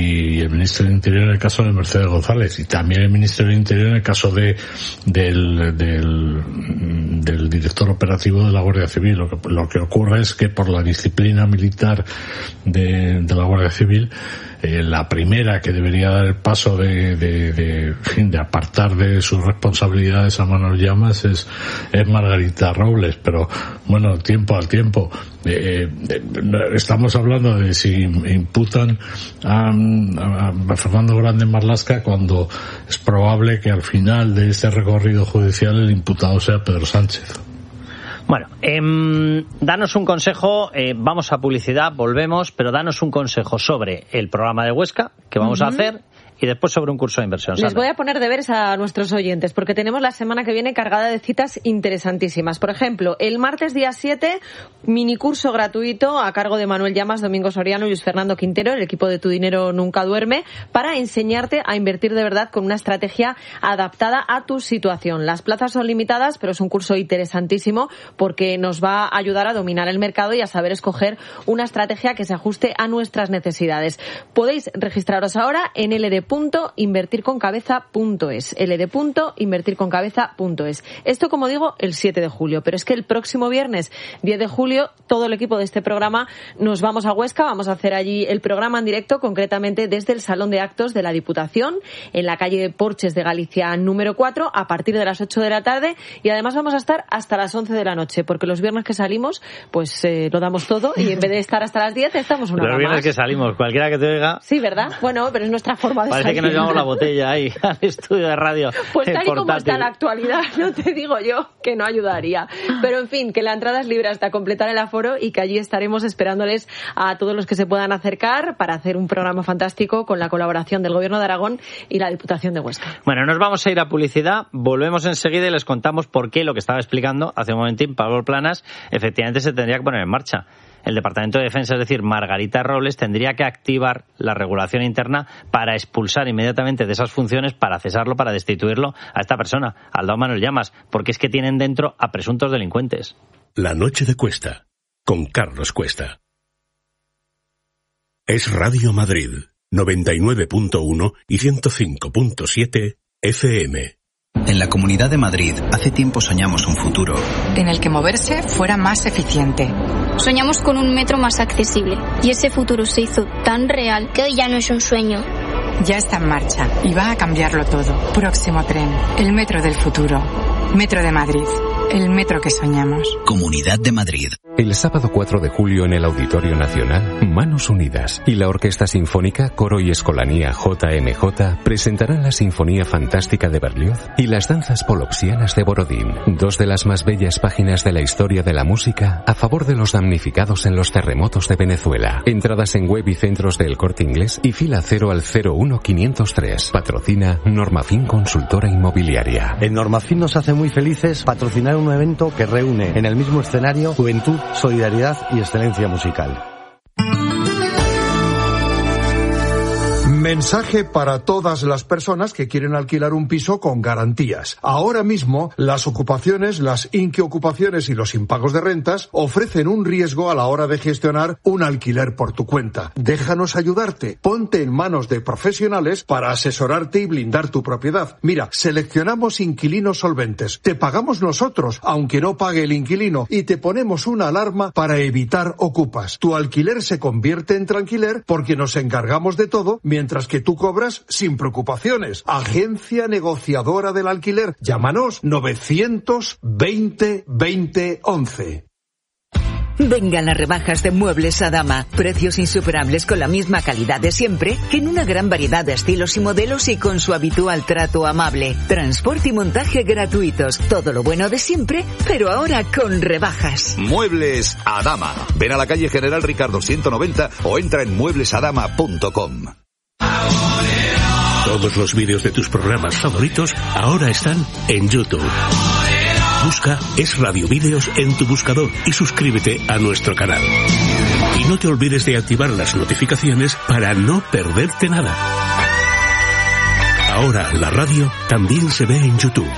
y el ministro del Interior en el caso de Mercedes González, y también el ministro del Interior en el caso de del, del, del director operativo de la Guardia Civil. Lo que, lo que ocurre es que por la disciplina militar de, de la Guardia Civil, eh, la primera que debería dar el paso de, de, de, en fin, de apartar de sus responsabilidades a Manuel Llamas es, es Margarita Robles, pero bueno, tiempo al tiempo. Eh, eh, estamos hablando de si imputan a, a, a Fernando Grande Marlaska cuando es probable que al final de este recorrido judicial el imputado sea Pedro Sánchez.
Bueno, eh, danos un consejo, eh, vamos a publicidad, volvemos, pero danos un consejo sobre el programa de Huesca que vamos uh-huh. a hacer y después sobre un curso de inversión.
Les voy a poner deberes a nuestros oyentes porque tenemos la semana que viene cargada de citas interesantísimas. Por ejemplo, el martes día siete, minicurso gratuito a cargo de Manuel Llamas, Domingo Soriano y Luis Fernando Quintero, el equipo de Tu Dinero Nunca Duerme, para enseñarte a invertir de verdad con una estrategia adaptada a tu situación. Las plazas son limitadas, pero es un curso interesantísimo porque nos va a ayudar a dominar el mercado y a saber escoger una estrategia que se ajuste a nuestras necesidades. Podéis registraros ahora en L D punto invertir con cabeza punto es, ld punto invertir con cabeza punto es. Esto, como digo, el siete de julio, pero es que el próximo viernes diez de julio todo el equipo de este programa nos vamos a Huesca, vamos a hacer allí el programa en directo, concretamente desde el Salón de Actos de la Diputación, en la calle Porches de Galicia número cuatro, a partir de las ocho de la tarde, y además vamos a estar hasta las once de la noche, porque los viernes que salimos, pues eh, lo damos todo, y en vez de estar hasta las diez, estamos una hora más.
Los viernes que salimos, cualquiera que te oiga...
Sí, ¿verdad? Bueno, pero es nuestra forma de
Parece que nos llevamos la botella ahí al estudio de radio.
Pues tal y
portátil.
Como está la actualidad, no te digo yo que no ayudaría. Pero en fin, que la entrada es libre hasta completar el aforo y que allí estaremos esperándoles a todos los que se puedan acercar para hacer un programa fantástico con la colaboración del Gobierno de Aragón y la Diputación de Huesca.
Bueno, nos vamos a ir a publicidad, volvemos enseguida y les contamos por qué lo que estaba explicando hace un momentín Pablo Planas efectivamente se tendría que poner en marcha. El Departamento de Defensa, es decir, Margarita Robles, tendría que activar la regulación interna para expulsar inmediatamente de esas funciones, para cesarlo, para destituirlo a esta persona, al D A O Manuel Llamas, porque es que tienen dentro a presuntos delincuentes.
La noche de Cuesta, con Carlos Cuesta. Es Radio Madrid, noventa y nueve punto uno y ciento cinco punto siete F M.
En la Comunidad de Madrid, hace tiempo soñamos un futuro
en el que moverse fuera más eficiente.
Soñamos con un metro más accesible y ese futuro se hizo tan real que hoy ya no es un sueño.
Ya está en marcha y va a cambiarlo todo. Próximo tren, el metro del futuro. Metro de Madrid, el metro que soñamos.
Comunidad de Madrid.
El sábado cuatro de julio en el Auditorio Nacional, Manos Unidas y la Orquesta Sinfónica Coro y Escolanía J M J presentarán la Sinfonía Fantástica de Berlioz y las danzas poloxianas de Borodín, dos de las más bellas páginas de la historia de la música a favor de los damnificados en los terremotos de Venezuela. Entradas en web y centros del Corte Inglés y fila cero al cero uno quinientos tres. Patrocina Normafin Consultora Inmobiliaria.
En Normafin nos hace muy felices patrocinar un evento que reúne en el mismo escenario juventud, solidaridad y excelencia musical.
Mensaje para todas las personas que quieren alquilar un piso con garantías. Ahora mismo, las ocupaciones, las inquiocupaciones y los impagos de rentas ofrecen un riesgo a la hora de gestionar un alquiler por tu cuenta. Déjanos ayudarte. Ponte en manos de profesionales para asesorarte y blindar tu propiedad. Mira, seleccionamos inquilinos solventes. Te pagamos nosotros, aunque no pague el inquilino, y te ponemos una alarma para evitar ocupas. Tu alquiler se convierte en tranquiler porque nos encargamos de todo mientras Mientras que tú cobras sin preocupaciones. Agencia negociadora del alquiler. Llámanos novecientos veinte veinte once.
Vengan las rebajas de Muebles Adama. Precios insuperables con la misma calidad de siempre, en una gran variedad de estilos y modelos y con su habitual trato amable. Transporte y montaje gratuitos. Todo lo bueno de siempre, pero ahora con rebajas.
Muebles Adama. Ven a la calle General Ricardo ciento noventa o entra en muebles adama punto com.
Todos los vídeos de tus programas favoritos ahora están en YouTube. Busca Es Radio Vídeos en tu buscador y suscríbete a nuestro canal. Y no te olvides de activar las notificaciones para no perderte nada. Ahora la radio también se ve en YouTube.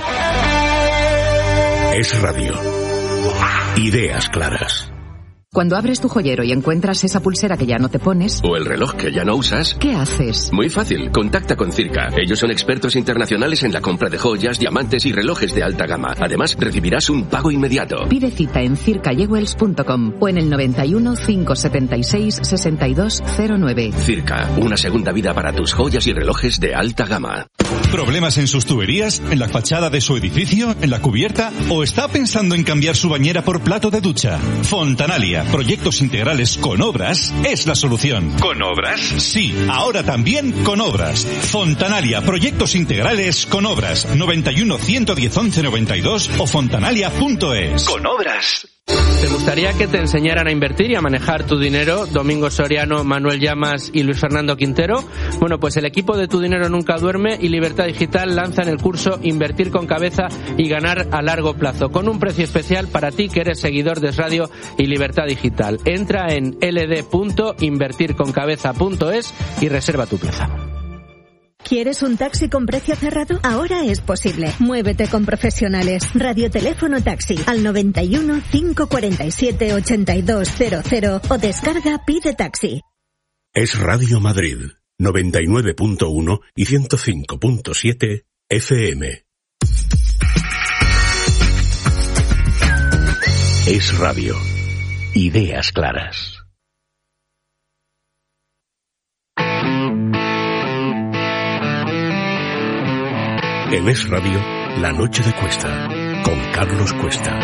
Es Radio. Ideas claras.
Cuando abres tu joyero y encuentras esa pulsera que ya no te pones...
O el reloj que ya no usas...
¿Qué haces?
Muy fácil, contacta con Circa. Ellos son expertos internacionales en la compra de joyas, diamantes y relojes de alta gama. Además, recibirás un pago inmediato.
Pide cita en circa jewels punto com o en el noventa y uno, cinco setenta y seis, sesenta y dos cero nueve.
Circa, una segunda vida para tus joyas y relojes de alta gama.
¿Problemas en sus tuberías? ¿En la fachada de su edificio? ¿En la cubierta? ¿O está pensando en cambiar su bañera por plato de ducha? Fontanalia, proyectos integrales con obras, es la solución. ¿Con obras? Sí, ahora también con obras. Fontanalia, proyectos integrales con obras. noventa y uno, ciento diez, once noventa y dos o fontanalia punto es.
Con obras. ¿Te gustaría que te enseñaran a invertir y a manejar tu dinero? Domingo Soriano, Manuel Llamas y Luis Fernando Quintero. Bueno, pues el equipo de Tu Dinero Nunca Duerme y Libertad Digital lanzan el curso Invertir con Cabeza y Ganar a Largo Plazo, con un precio especial para ti que eres seguidor de Es Radio y Libertad Digital. Entra en l d punto invertir con cabeza punto es y reserva tu plaza.
¿Quieres un taxi con precio cerrado? Ahora es posible. Muévete con profesionales. Radioteléfono taxi al noventa y uno, cinco cuarenta y siete, ochenta y dos cero cero o descarga Pide Taxi.
Es Radio Madrid, noventa y nueve punto uno y ciento cinco punto siete F M. Es Radio. Ideas claras. En Es Radio, La Noche de Cuesta, con Carlos Cuesta.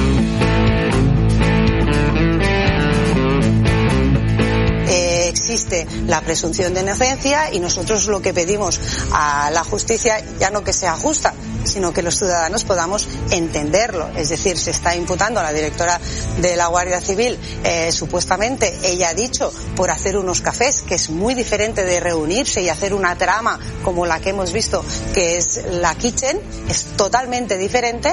Eh, existe la presunción de inocencia y nosotros lo que pedimos a la justicia, ya no que sea justa, sino que los ciudadanos podamos entenderlo. Es decir, se está imputando a la directora de la Guardia Civil, eh, supuestamente, ella ha dicho, por hacer unos cafés, que es muy diferente de reunirse y hacer una trama como la que hemos visto, que es la Kitchen, es totalmente diferente.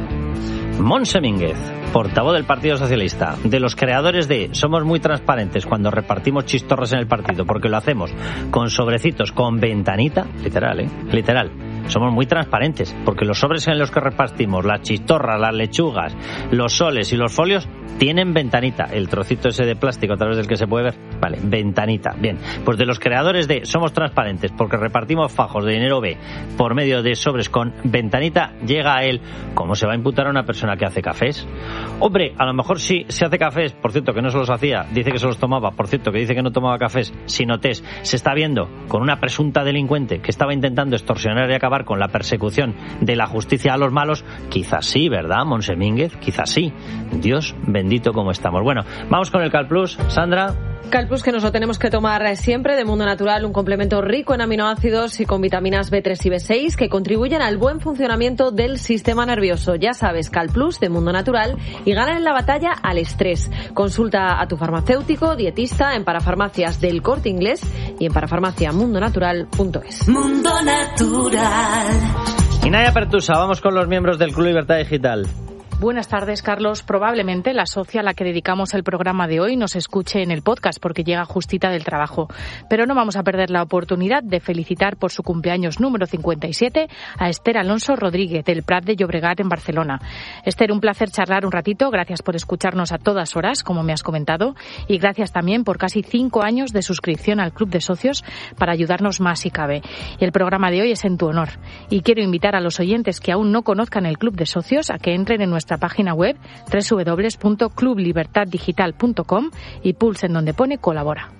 Montse Mínguez, portavoz del Partido Socialista, de los creadores de Somos muy transparentes cuando repartimos chistorras en el partido, porque lo hacemos con sobrecitos, con ventanita, literal, ¿eh? Literal. Somos muy transparentes, porque los sobres en los que repartimos las chistorras, las lechugas, los soles y los folios tienen ventanita. El trocito ese de plástico a través del que se puede ver, vale, ventanita. Bien, pues de los creadores de Somos transparentes, porque repartimos fajos de dinero B por medio de sobres con ventanita, llega a él. ¿Cómo se va a imputar a una persona que hace cafés? Hombre, a lo mejor sí se hace cafés, por cierto que no se los hacía, dice que se los tomaba, por cierto que dice que no tomaba cafés, sino tés. Se está viendo con una presunta delincuente que estaba intentando extorsionar y acabar con la persecución de la justicia a los malos. Quizás sí, ¿verdad, Montse Mínguez? Quizás sí. Dios bendito como estamos. Bueno, vamos con el Calplus. Sandra.
Calplus, que nos lo tenemos que tomar siempre, de Mundo Natural, un complemento rico en aminoácidos y con vitaminas B tres y B seis que contribuyen al buen funcionamiento del sistema nervioso. Ya sabes, Calplus de Mundo Natural, y ganan en la batalla al estrés. Consulta a tu farmacéutico, dietista, en parafarmacias del Corte Inglés y en parafarmacia mundo natural punto es.
Mundo Natural.
Y Naya Pertusa, vamos con los miembros del Club Libertad Digital.
Buenas tardes, Carlos. Probablemente la socia a la que dedicamos el programa de hoy nos escuche en el podcast porque llega justita del trabajo. Pero no vamos a perder la oportunidad de felicitar por su cumpleaños número cincuenta y siete a Esther Alonso Rodríguez, del Prat de Llobregat, en Barcelona. Esther, un placer charlar un ratito. Gracias por escucharnos a todas horas, como me has comentado. Y gracias también por casi cinco años de suscripción al Club de Socios para ayudarnos más si cabe. Y el programa de hoy es en tu honor. Y quiero invitar a los oyentes que aún no conozcan el Club de Socios a que entren en nuestra página web doble u doble u doble u punto club libertad digital punto com y pulsen donde pone colabora.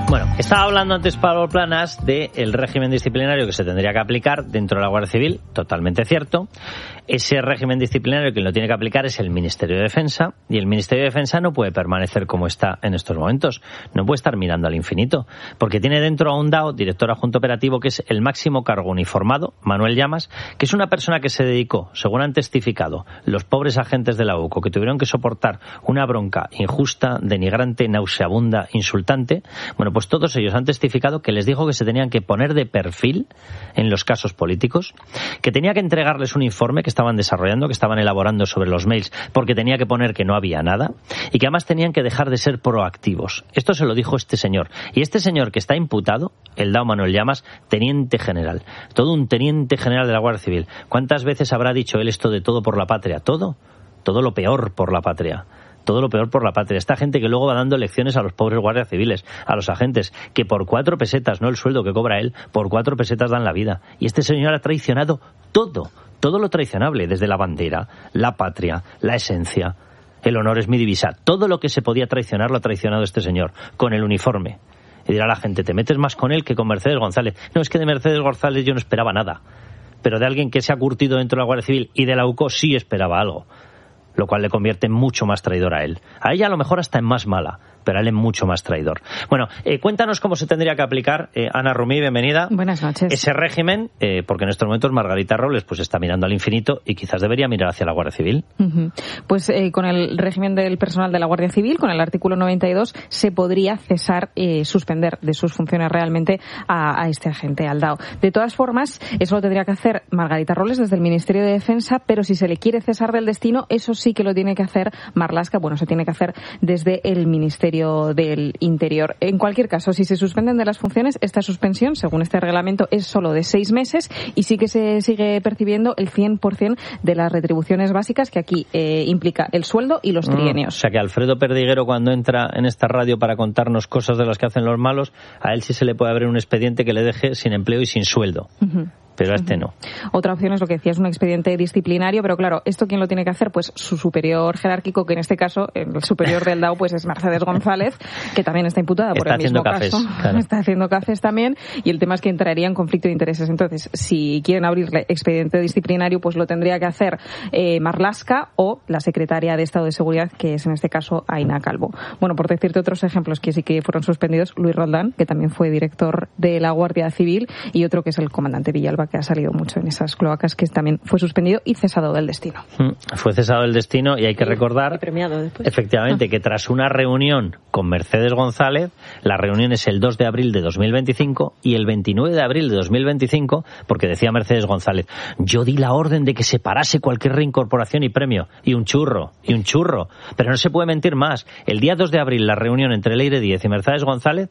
Bueno, estaba hablando antes Pablo Planas del régimen disciplinario que se tendría que aplicar dentro de la Guardia Civil, totalmente cierto. Ese régimen disciplinario que lo tiene que aplicar es el Ministerio de Defensa, y el Ministerio de Defensa no puede permanecer como está en estos momentos, no puede estar mirando al infinito, porque tiene dentro a un D A O, director adjunto operativo, que es el máximo cargo uniformado, Manuel Llamas, que es una persona que se dedicó, según han testificado los pobres agentes de la U C O, que tuvieron que soportar una bronca injusta, denigrante, nauseabunda, insultante. Bueno, pues todos ellos han testificado que les dijo que se tenían que poner de perfil en los casos políticos, que tenía que entregarles un informe que estaban desarrollando, que estaban elaborando sobre los mails, porque tenía que poner que no había nada, y que además tenían que dejar de ser proactivos. Esto se lo dijo este señor. Y este señor que está imputado, el D A O Manuel Llamas, teniente general. Todo un teniente general de la Guardia Civil. ¿Cuántas veces habrá dicho él esto de todo por la patria? Todo. Todo lo peor por la patria. Todo lo peor por la patria. Esta gente que luego va dando lecciones a los pobres guardias civiles, a los agentes, que por cuatro pesetas, no el sueldo que cobra él, por cuatro pesetas dan la vida. Y este señor ha traicionado todo, todo lo traicionable, desde la bandera, la patria, la esencia. El honor es mi divisa. Todo lo que se podía traicionar lo ha traicionado este señor, con el uniforme. Y dirá la gente, te metes más con él que con Mercedes González. No, es que de Mercedes González yo no esperaba nada. Pero de alguien que se ha curtido dentro de la Guardia Civil y de la U C O sí esperaba algo, lo cual le convierte en mucho más traidor a él. A ella a lo mejor hasta en más mala, pero a él es mucho más traidor. Bueno, eh, cuéntanos cómo se tendría que aplicar, eh, Ana Rumí, bienvenida.
Buenas noches. Ese
régimen, eh, porque en estos momentos Margarita Robles pues está mirando al infinito y quizás debería mirar hacia la Guardia Civil.
Uh-huh. Pues eh, con el régimen del personal de la Guardia Civil, con el artículo noventa y dos, se podría cesar, eh, suspender de sus funciones realmente a, a este agente, al D A O. De todas formas, eso lo tendría que hacer Margarita Robles desde el Ministerio de Defensa, pero si se le quiere cesar del destino, eso sí que lo tiene que hacer Marlaska, bueno, se tiene que hacer desde el Ministerio del Interior. En cualquier caso, si se suspenden de las funciones, esta suspensión, según este reglamento, es solo de seis meses y sí que se sigue percibiendo el cien por ciento de las retribuciones básicas, que aquí eh, implica el sueldo y los trienios.
Mm, o sea que Alfredo Perdiguero, cuando entra en esta radio para contarnos cosas de las que hacen los malos, a él sí se le puede abrir un expediente que le deje sin empleo y sin sueldo. Uh-huh. Pero a este no.
Otra opción es lo que decía, es un expediente disciplinario, pero claro, ¿esto quién lo tiene que hacer? Pues su superior jerárquico, que en este caso, el superior del D A O, pues es Mercedes González, que también está imputada por
está
el mismo
cafés,
caso.
Claro.
Está haciendo cafés también, y el tema es que entraría en conflicto de intereses. Entonces, si quieren abrirle expediente disciplinario, pues lo tendría que hacer eh, Marlaska o la secretaria de Estado de Seguridad, que es en este caso Aina Calvo. Bueno, por decirte otros ejemplos que sí que fueron suspendidos, Luis Roldán, que también fue director de la Guardia Civil, y otro que es el comandante Villalba, que ha salido mucho en esas cloacas, que también fue suspendido y cesado del destino.
Fue cesado del destino y hay que recordar,
y premiado después.
Efectivamente, ah. que tras una reunión con Mercedes González, la reunión es el dos de abril de dos mil veinticinco y el veintinueve de abril de dos mil veinticinco, porque decía Mercedes González, yo di la orden de que se parase cualquier reincorporación y premio, y un churro, y un churro, pero no se puede mentir más. El día dos de abril, la reunión entre Leire Díez y Mercedes González,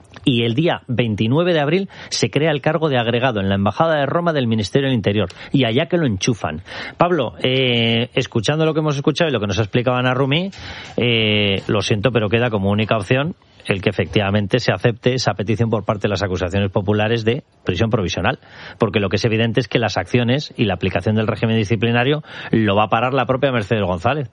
y el día veintinueve de abril se crea el cargo de agregado en la Embajada de Roma del Ministerio del Interior, y allá que lo enchufan. Pablo, eh, escuchando lo que hemos escuchado y lo que nos ha explicado Ana Rumí, eh, lo siento, pero queda como única opción el que efectivamente se acepte esa petición por parte de las acusaciones populares de prisión provisional, porque lo que es evidente es que las acciones y la aplicación del régimen disciplinario lo va a parar la propia Mercedes González.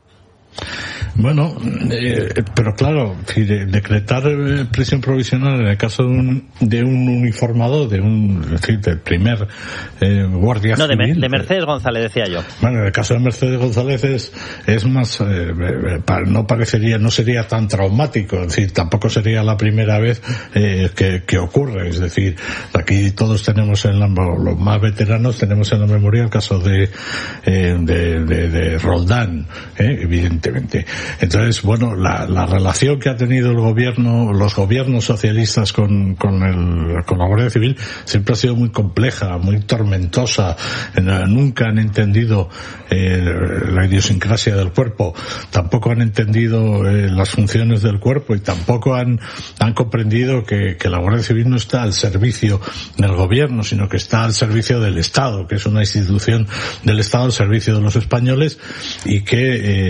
Bueno, eh, pero claro, si de, decretar eh, prisión provisional en el caso de un, de un uniformado, de un, es decir, del primer eh, guardia
no,
civil.
No, de, de Mercedes González, decía yo.
Bueno, en el caso de Mercedes González es, es más, eh, no parecería, no sería tan traumático, es decir, tampoco sería la primera vez eh, que, que ocurre, es decir, aquí todos tenemos en la, los más veteranos tenemos en la memoria el caso de, eh, de, de, de Roldán, eh, evidentemente. Entonces, bueno, la, la relación que ha tenido el gobierno, los gobiernos socialistas con, con, el, con la Guardia Civil siempre ha sido muy compleja, muy tormentosa. Nunca han entendido eh, la idiosincrasia del cuerpo, tampoco han entendido eh, las funciones del cuerpo y tampoco han, han comprendido que, que la Guardia Civil no está al servicio del gobierno, sino que está al servicio del Estado, que es una institución del Estado al servicio de los españoles y que, eh,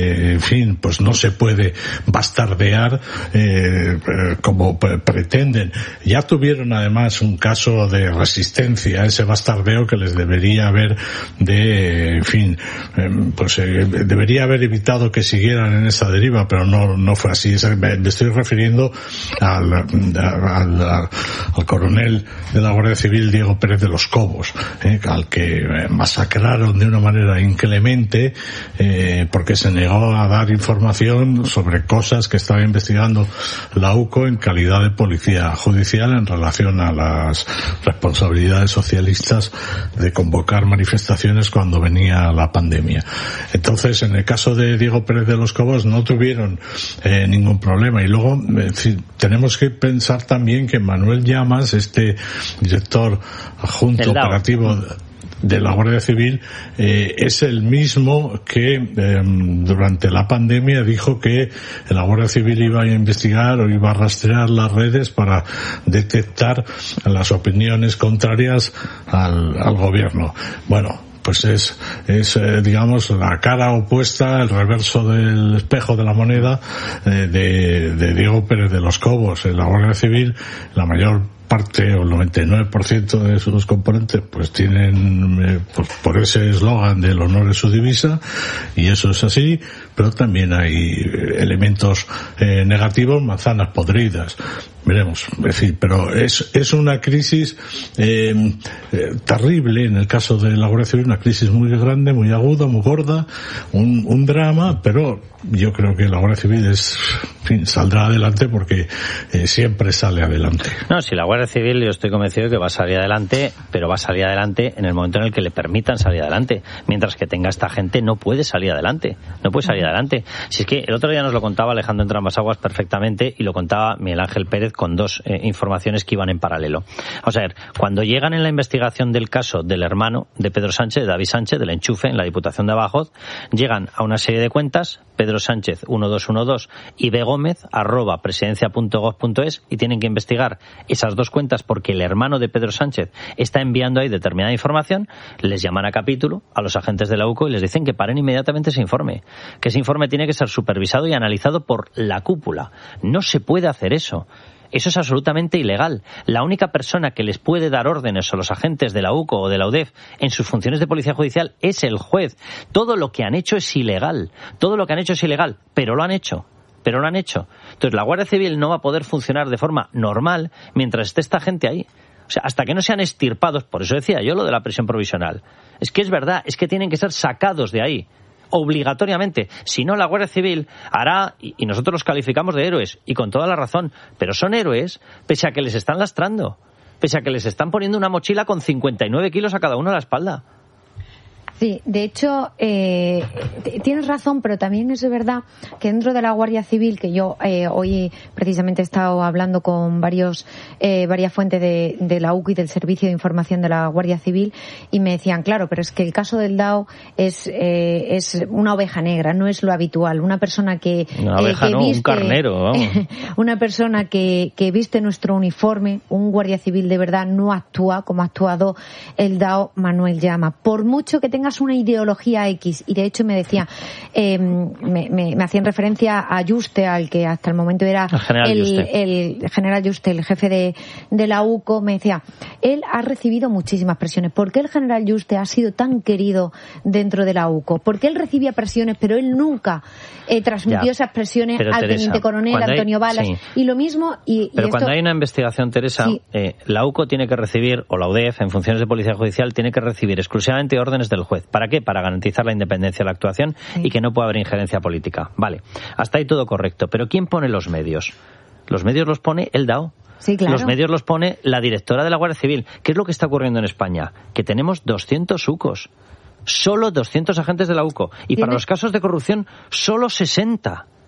fin, pues no se puede bastardear eh, como pretenden. Ya tuvieron además un caso de resistencia a ese bastardeo que les debería haber de, en fin, eh, pues eh, debería haber evitado que siguieran en esa deriva, pero no no fue así. Me, me estoy refiriendo al, al, al, al coronel de la Guardia Civil Diego Pérez de los Cobos, eh, al que eh, masacraron de una manera inclemente eh, porque se negó a dar información sobre cosas que estaba investigando la U C O en calidad de policía judicial en relación a las responsabilidades socialistas de convocar manifestaciones cuando venía la pandemia. Entonces, en el caso de Diego Pérez de los Cobos no tuvieron eh, ningún problema. Y luego eh, tenemos que pensar también que Manuel Llamas, este director adjunto operativo de la Guardia Civil, eh, es el mismo que eh, durante la pandemia dijo que la Guardia Civil iba a investigar o iba a rastrear las redes para detectar las opiniones contrarias al, al gobierno. Bueno, pues es, es eh, digamos, la cara opuesta, el reverso del espejo de la moneda eh, de, de Diego Pérez de los Cobos. En la Guardia Civil, la mayor parte o el noventa y nueve por ciento de sus componentes pues tienen eh, pues, por ese eslogan del honor es su divisa, y eso es así, pero también hay elementos eh, negativos, manzanas podridas. Veremos, es decir, pero es, es una crisis eh, eh, terrible en el caso de la Guardia Civil, una crisis muy grande, muy aguda, muy gorda, un, un drama, pero yo creo que la Guardia Civil es, en fin, saldrá adelante porque eh, siempre sale adelante.
No, si la Guardia Civil yo estoy convencido de que va a salir adelante, pero va a salir adelante en el momento en el que le permitan salir adelante. Mientras que tenga esta gente no puede salir adelante, no puede salir adelante. Si es que el otro día nos lo contaba Alejandro Entramasaguas perfectamente y lo contaba Miguel Ángel Pérez con dos eh, informaciones que iban en paralelo. Vamos a ver, cuando llegan en la investigación del caso del hermano de Pedro Sánchez, de David Sánchez, del enchufe en la Diputación de Badajoz, llegan a una serie de cuentas, Pedro Sánchez uno dos uno dos y B Gómez arroba presidencia punto gob punto es, y tienen que investigar esas dos cuentas porque el hermano de Pedro Sánchez está enviando ahí determinada información. Les llaman a capítulo a los agentes de la U C O y les dicen que paren inmediatamente ese informe, que ese informe tiene que ser supervisado y analizado por la cúpula. No se puede hacer eso. Eso es absolutamente ilegal. La única persona que les puede dar órdenes a los agentes de la U C O o de la U D E F en sus funciones de policía judicial es el juez. Todo lo que han hecho es ilegal. Todo lo que han hecho es ilegal, pero lo han hecho. Pero lo han hecho. Entonces la Guardia Civil no va a poder funcionar de forma normal mientras esté esta gente ahí. O sea, hasta que no sean extirpados, por eso decía yo lo de la prisión provisional. Es que es verdad, es que tienen que ser sacados de ahí. Obligatoriamente. Si no, la Guardia Civil hará, y nosotros los calificamos de héroes, y con toda la razón, pero son héroes pese a que les están lastrando, pese a que les están poniendo una mochila con cincuenta y nueve kilos a cada uno a la espalda.
Sí, de hecho, eh, tienes razón, pero también es verdad que dentro de la Guardia Civil, que yo eh, hoy precisamente he estado hablando con varios eh, varias fuentes de, de la U C O y del Servicio de Información de la Guardia Civil, y me decían, claro, pero es que el caso del D A O es eh, es una oveja negra, no es lo habitual. Una persona que...
Una oveja, eh, que no, viste, un carnero, vamos.
Una persona que, que viste nuestro uniforme, un Guardia Civil de verdad, no actúa como ha actuado el D A O Manuel Llama. Por mucho que tenga una ideología X, y de hecho me decía, eh, me, me, me hacían referencia a Juste, al que hasta el momento era el, el, el general Juste, el jefe de, de la U C O, me decía, él ha recibido muchísimas presiones. ¿Por qué el general Juste ha sido tan querido dentro de la U C O? Porque él recibía presiones, pero él nunca eh, transmitió ya, esas presiones al Teresa, teniente coronel Antonio hay, Balas, sí. y lo mismo... Y,
pero
y
cuando
esto,
hay una investigación, Teresa, sí. eh, la U C O tiene que recibir, o la U D E F, en funciones de policía judicial, tiene que recibir exclusivamente órdenes del juez. ¿Para qué? Para garantizar la independencia de la actuación sí. y que no pueda haber injerencia política. Vale, hasta ahí todo correcto. Pero ¿quién pone los medios? Los medios los pone el D A O.
Sí, claro.
Los medios los pone la directora de la Guardia Civil. ¿Qué es lo que está ocurriendo en España? Que tenemos doscientos U C Os. Solo doscientos agentes de la U C O. Y para los casos de corrupción, solo sesenta.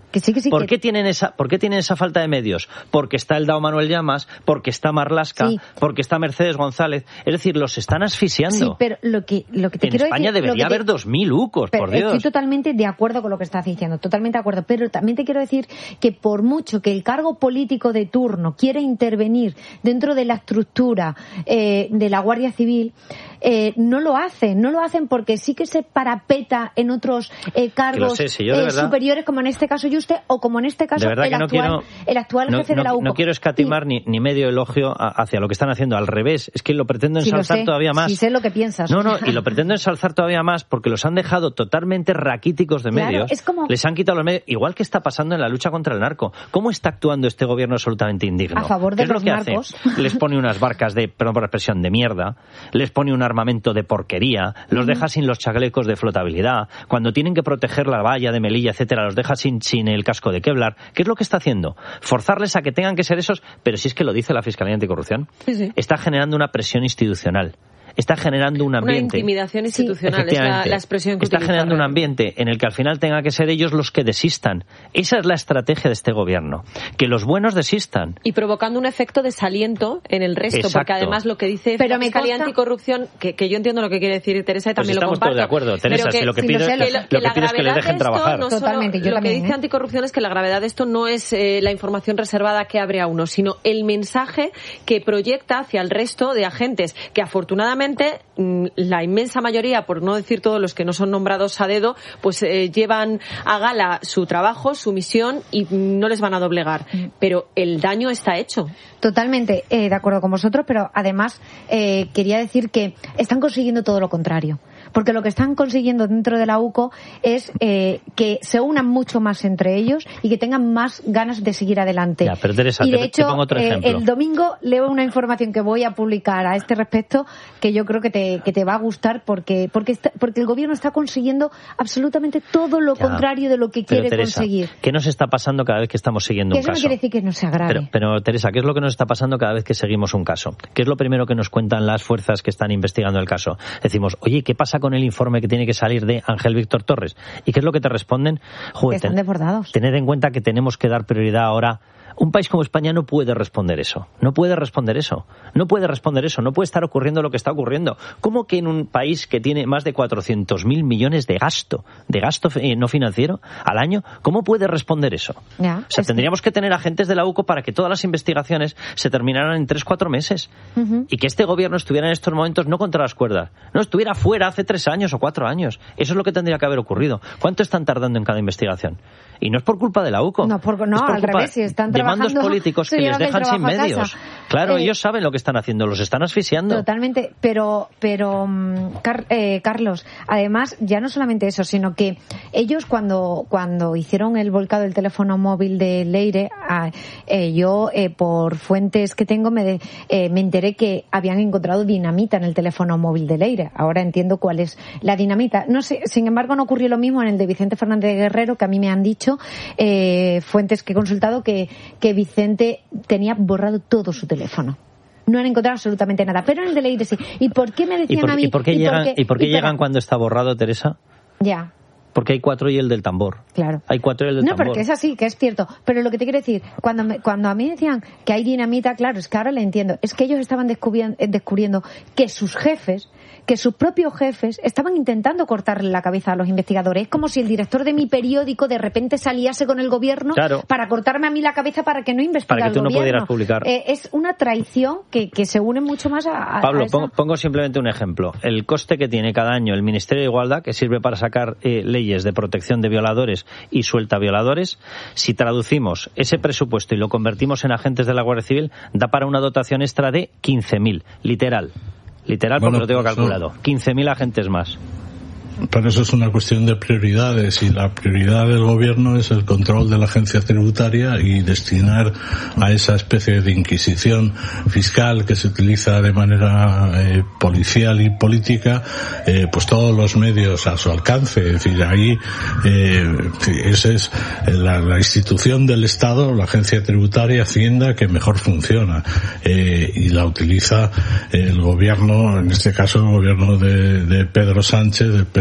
Que sí, que sí,
¿Por,
que...
qué tienen esa, ¿Por qué tienen esa falta de medios? Porque está el D A O Manuel Llamas, porque está Marlaska, sí. porque está Mercedes González. Es decir, los están asfixiando.
Sí, pero lo que, lo que te
en
quiero
España
decir,
debería
te...
haber dos mil UCOs, por Dios.
Estoy totalmente de acuerdo con lo que estás diciendo, totalmente de acuerdo. Pero también te quiero decir que por mucho que el cargo político de turno quiera intervenir dentro de la estructura eh, de la Guardia Civil, eh, no lo hacen. No lo hacen porque sí que se parapeta en otros eh, cargos
sé, si yo de
eh,
verdad,
superiores, como en este caso Yuste, o como en este caso el,
no
actual,
quiero,
el actual
no,
jefe
no,
de la U C O.
No quiero escatimar y, ni, ni medio elogio a, hacia lo que están haciendo. Al revés, es que lo pretendo ensalzar
sí, lo sé,
todavía más.
Sí sé lo que piensas.
No, no, y lo pretendo ensalzar todavía más porque los han dejado totalmente raquíticos de
claro,
medios.
Es como...
Les han quitado los medios. Igual que está pasando en la lucha contra el narco. ¿Cómo está actuando este gobierno absolutamente indigno?
A favor de
¿Qué es
los
lo que
narcos.
hace? Les pone unas barcas de, perdón por la expresión, de mierda. Les pone un armamento de porquería. Los uh-huh. deja sin los chalecos de flotabilidad. Cuando tienen que proteger la valla de Melilla, etcétera, los deja sin, sin el casco de Kevlar. ¿Qué es lo que está haciendo? Forzarles a que tengan que ser esos, pero si es que lo dice la Fiscalía Anticorrupción.
Sí, sí.
Está generando una presión institucional. Está generando un ambiente.
Una intimidación institucional, sí, es la, la expresión que
Está
utiliza
generando
Real.
un ambiente en el que al final tengan que ser ellos los que desistan. Esa es la estrategia de este gobierno. Que los buenos desistan.
Y provocando un efecto desaliento en el resto,
Exacto.
porque además lo que dice
pero
la Fiscalía
consta...
Anticorrupción, que, que yo entiendo lo que quiere decir Teresa y también
pues
lo comparto.
Estamos todos de acuerdo, Teresa,
que,
si lo que
si
pido,
lo, sé,
lo,
que,
lo que pido es que les dejen trabajar.
No
Totalmente,
solo,
yo
lo
también,
que dice
¿eh?
Anticorrupción es que la gravedad de esto no es eh, la información reservada que abre a uno, sino el mensaje que proyecta hacia el resto de agentes, que afortunadamente la inmensa mayoría, por no decir todos los que no son nombrados a dedo, pues eh, llevan a gala su trabajo, su misión y no les van a doblegar. Pero el daño está hecho.
Totalmente eh, de acuerdo con vosotros, pero además eh, quería decir que están consiguiendo todo lo contrario. Porque lo que están consiguiendo dentro de la U C O es eh, que se unan mucho más entre ellos y que tengan más ganas de seguir adelante.
Ya, pero Teresa,
y de
te,
hecho,
te pongo otro
eh,
ejemplo.
el domingo leo una información que voy a publicar a este respecto que yo creo que te, que te va a gustar porque porque, está, porque el gobierno está consiguiendo absolutamente todo lo
ya,
contrario de lo que quiere
Teresa,
conseguir.
¿Qué nos está pasando cada vez que estamos siguiendo
que
un
eso
caso?
No quiere decir que no sea grave.
Pero, pero Teresa, ¿qué es lo que nos está pasando cada vez que seguimos un caso? ¿Qué es lo primero que nos cuentan las fuerzas que están investigando el caso? Decimos, oye, ¿qué pasa con el informe que tiene que salir de Ángel Víctor Torres? ¿Y qué es lo que te responden? Joder,
están desbordados.
Tened en cuenta que tenemos que dar prioridad ahora. Un país como España no puede responder eso. No puede responder eso. No puede responder eso. No puede estar ocurriendo lo que está ocurriendo. ¿Cómo que en un país que tiene más de cuatrocientos mil millones de gasto, de gasto eh, no financiero al año, cómo puede responder eso?
Ya,
o sea, tendríamos que... que tener agentes de la U C O para que todas las investigaciones se terminaran en tres, cuatro meses. Uh-huh. Y que este gobierno estuviera en estos momentos no contra las cuerdas. No, estuviera fuera hace tres años o cuatro años. Eso es lo que tendría que haber ocurrido. ¿Cuánto están tardando en cada investigación? Y no es por culpa de la U C O.
No, por, no
es por
al revés, si están trabajando...
mandos políticos que les dejan sin medios. Claro, eh, ellos saben lo que están haciendo, los están asfixiando.
Totalmente, pero, pero Car eh, Carlos, además, ya no solamente eso, sino que ellos cuando, cuando hicieron el volcado del teléfono móvil de Leire, eh, yo, eh, por fuentes que tengo, me, de, eh, me enteré que habían encontrado dinamita en el teléfono móvil de Leire. Ahora entiendo cuál es la dinamita. No sé, sin embargo, no ocurrió lo mismo en el de Vicente Fernández Guerrero, que a mí me han dicho, eh, fuentes que he consultado, que, que Vicente tenía borrado todo su teléfono. No han encontrado absolutamente nada. Pero en el de Leire sí. ¿Y por qué me decían
¿Y por,
a mí?
¿Y por qué
¿y
llegan,
por qué,
¿y por qué
y
llegan
para...
cuando está borrado, Teresa?
Ya.
Porque hay cuatro y el del tambor.
Claro.
Hay cuatro y el del
no,
tambor.
No, porque es así, que es cierto. Pero lo que te quiero decir, cuando me, cuando a mí decían que hay dinamita, claro, es que ahora le entiendo. Es que ellos estaban descubriendo, descubriendo que sus jefes, que sus propios jefes, estaban intentando cortarle la cabeza a los investigadores. Es como si el director de mi periódico de repente saliase con el gobierno
claro.
para cortarme a mí la cabeza para que no investigara
Para que tú
el
no
gobierno.
pudieras publicar.
Eh, es una traición que, que se une mucho más a... a
Pablo,
a esa...
pongo, pongo simplemente un ejemplo. El coste que tiene cada año el Ministerio de Igualdad, que sirve para sacar eh, leyes de protección de violadores y suelta violadores, si traducimos ese presupuesto y lo convertimos en agentes de la Guardia Civil, da para una dotación extra de quince mil, literal. Literal, porque bueno, lo tengo calculado. quince mil agentes más.
Pero eso es una cuestión de prioridades y la prioridad del gobierno es el control de la agencia tributaria y destinar a esa especie de inquisición fiscal que se utiliza de manera eh, policial y política eh, pues todos los medios a su alcance. Es decir, ahí eh, esa es la, la institución del Estado, la agencia tributaria, Hacienda, que mejor funciona eh, y la utiliza el gobierno, en este caso el gobierno de, de Pedro Sánchez, del P S O E,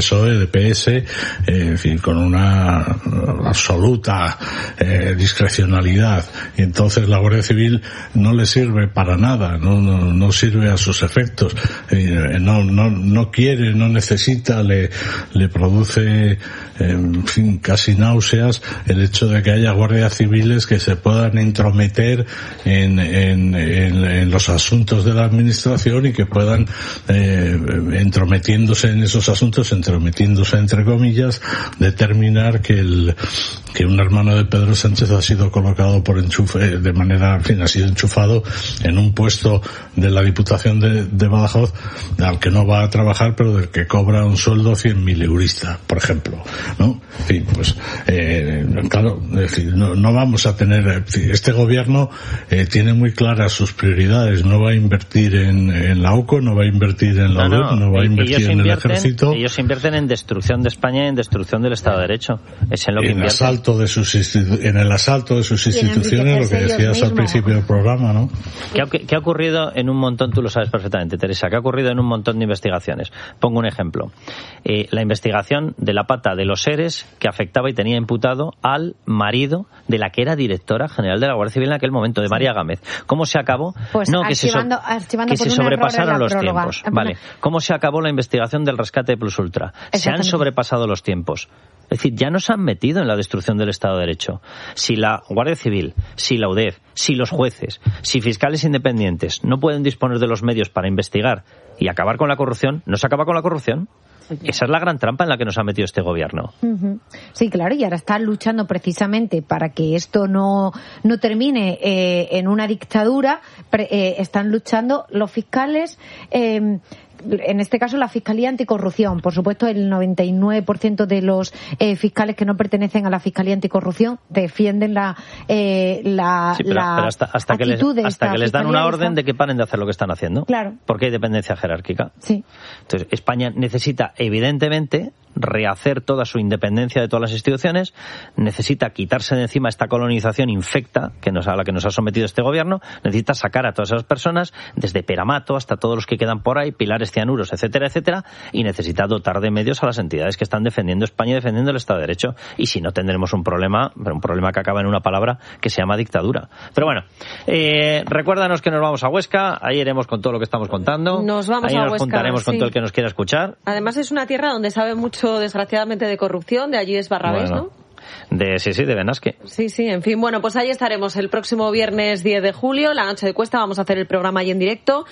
P S O E, de P S, eh, en fin, con una absoluta eh, discrecionalidad. Y entonces la Guardia Civil no le sirve para nada, no, no, no sirve a sus efectos, eh, no, no, no quiere, no necesita, le, le produce, en fin, casi náuseas el hecho de que haya guardias civiles que se puedan entrometer en, en, en, en los asuntos de la administración y que puedan, eh, entrometiéndose en esos asuntos, entrometiéndose entre comillas, determinar que el que un hermano de Pedro Sánchez ha sido colocado por enchufe, de manera, en fin, ha sido enchufado en un puesto de la Diputación de, de Badajoz, al que no va a trabajar, pero del que cobra un sueldo cien mil eurista, por ejemplo, ¿no? En fin, pues, eh, claro, es decir, no, no vamos a tener, este gobierno eh, tiene muy claras sus prioridades, no va a invertir en, en la OCO, no va a invertir en la
no,
no, no va a invertir en el ejército.
Ellos invierten en destrucción de España y en destrucción del Estado de Derecho. Es en lo que
en
invierten.
Asalto de sus institu- en el asalto de sus instituciones, lo que decías al principio del programa, ¿no?
¿Qué ha, ¿Qué ha ocurrido en un montón, tú lo sabes perfectamente, Teresa, qué ha ocurrido en un montón de investigaciones? Pongo un ejemplo. Eh, la investigación de la pata de los seres que afectaba y tenía imputado al marido de la que era directora general de la Guardia Civil en aquel momento, de María Gámez. ¿Cómo se acabó?
Pues
no,
archivando,
que se, so-
archivando
que
por
se
un
sobrepasaron
error en la
los
próloga.
tiempos. Vale. ¿Cómo se acabó la investigación del rescate de Plus Ultra? Se han sobrepasado los tiempos. Es decir, ya nos han metido en la destrucción del Estado de Derecho. Si la Guardia Civil, si la U D E F, si los jueces, si fiscales independientes no pueden disponer de los medios para investigar y acabar con la corrupción, ¿no se acaba con la corrupción? Esa es la gran trampa en la que nos ha metido este gobierno.
Uh-huh. Sí, claro, y ahora están luchando precisamente para que esto no, no termine eh, en una dictadura. Pre- eh, están luchando los fiscales, eh, en este caso la Fiscalía Anticorrupción. Por supuesto, el noventa y nueve por ciento de los eh, fiscales que no pertenecen a la Fiscalía Anticorrupción defienden la eh, la,
sí, pero,
la
pero hasta, hasta que les, hasta que les dan una orden de que paren de hacer lo que están haciendo.
Claro.
Porque hay dependencia jerárquica.
Sí.
Entonces, España necesita, evidentemente, rehacer toda su independencia de todas las instituciones, necesita quitarse de encima esta colonización infecta que nos, a la que nos ha sometido este gobierno, necesita sacar a todas esas personas, desde Peramato hasta todos los que quedan por ahí, Pilares Cianuros, etcétera, etcétera, y necesita dotar de medios a las entidades que están defendiendo España y defendiendo el Estado de Derecho. Y si no, tendremos un problema, un problema que acaba en una palabra que se llama dictadura. Pero bueno, eh, recuérdanos que nos vamos a Huesca, ahí iremos con todo lo que estamos contando.
Nos vamos
ahí
a
nos
Huesca,
juntaremos con
sí.
todo el que nos quiera escuchar.
Además es una tierra donde sabe mucho, desgraciadamente, de corrupción, de allí es Barrabés,
Bueno.
¿no?
De, sí, sí, de Benasque.
Sí, sí, en fin. Bueno, pues ahí estaremos el próximo viernes diez de julio, la noche de Cuesta, vamos a hacer el programa ahí en directo.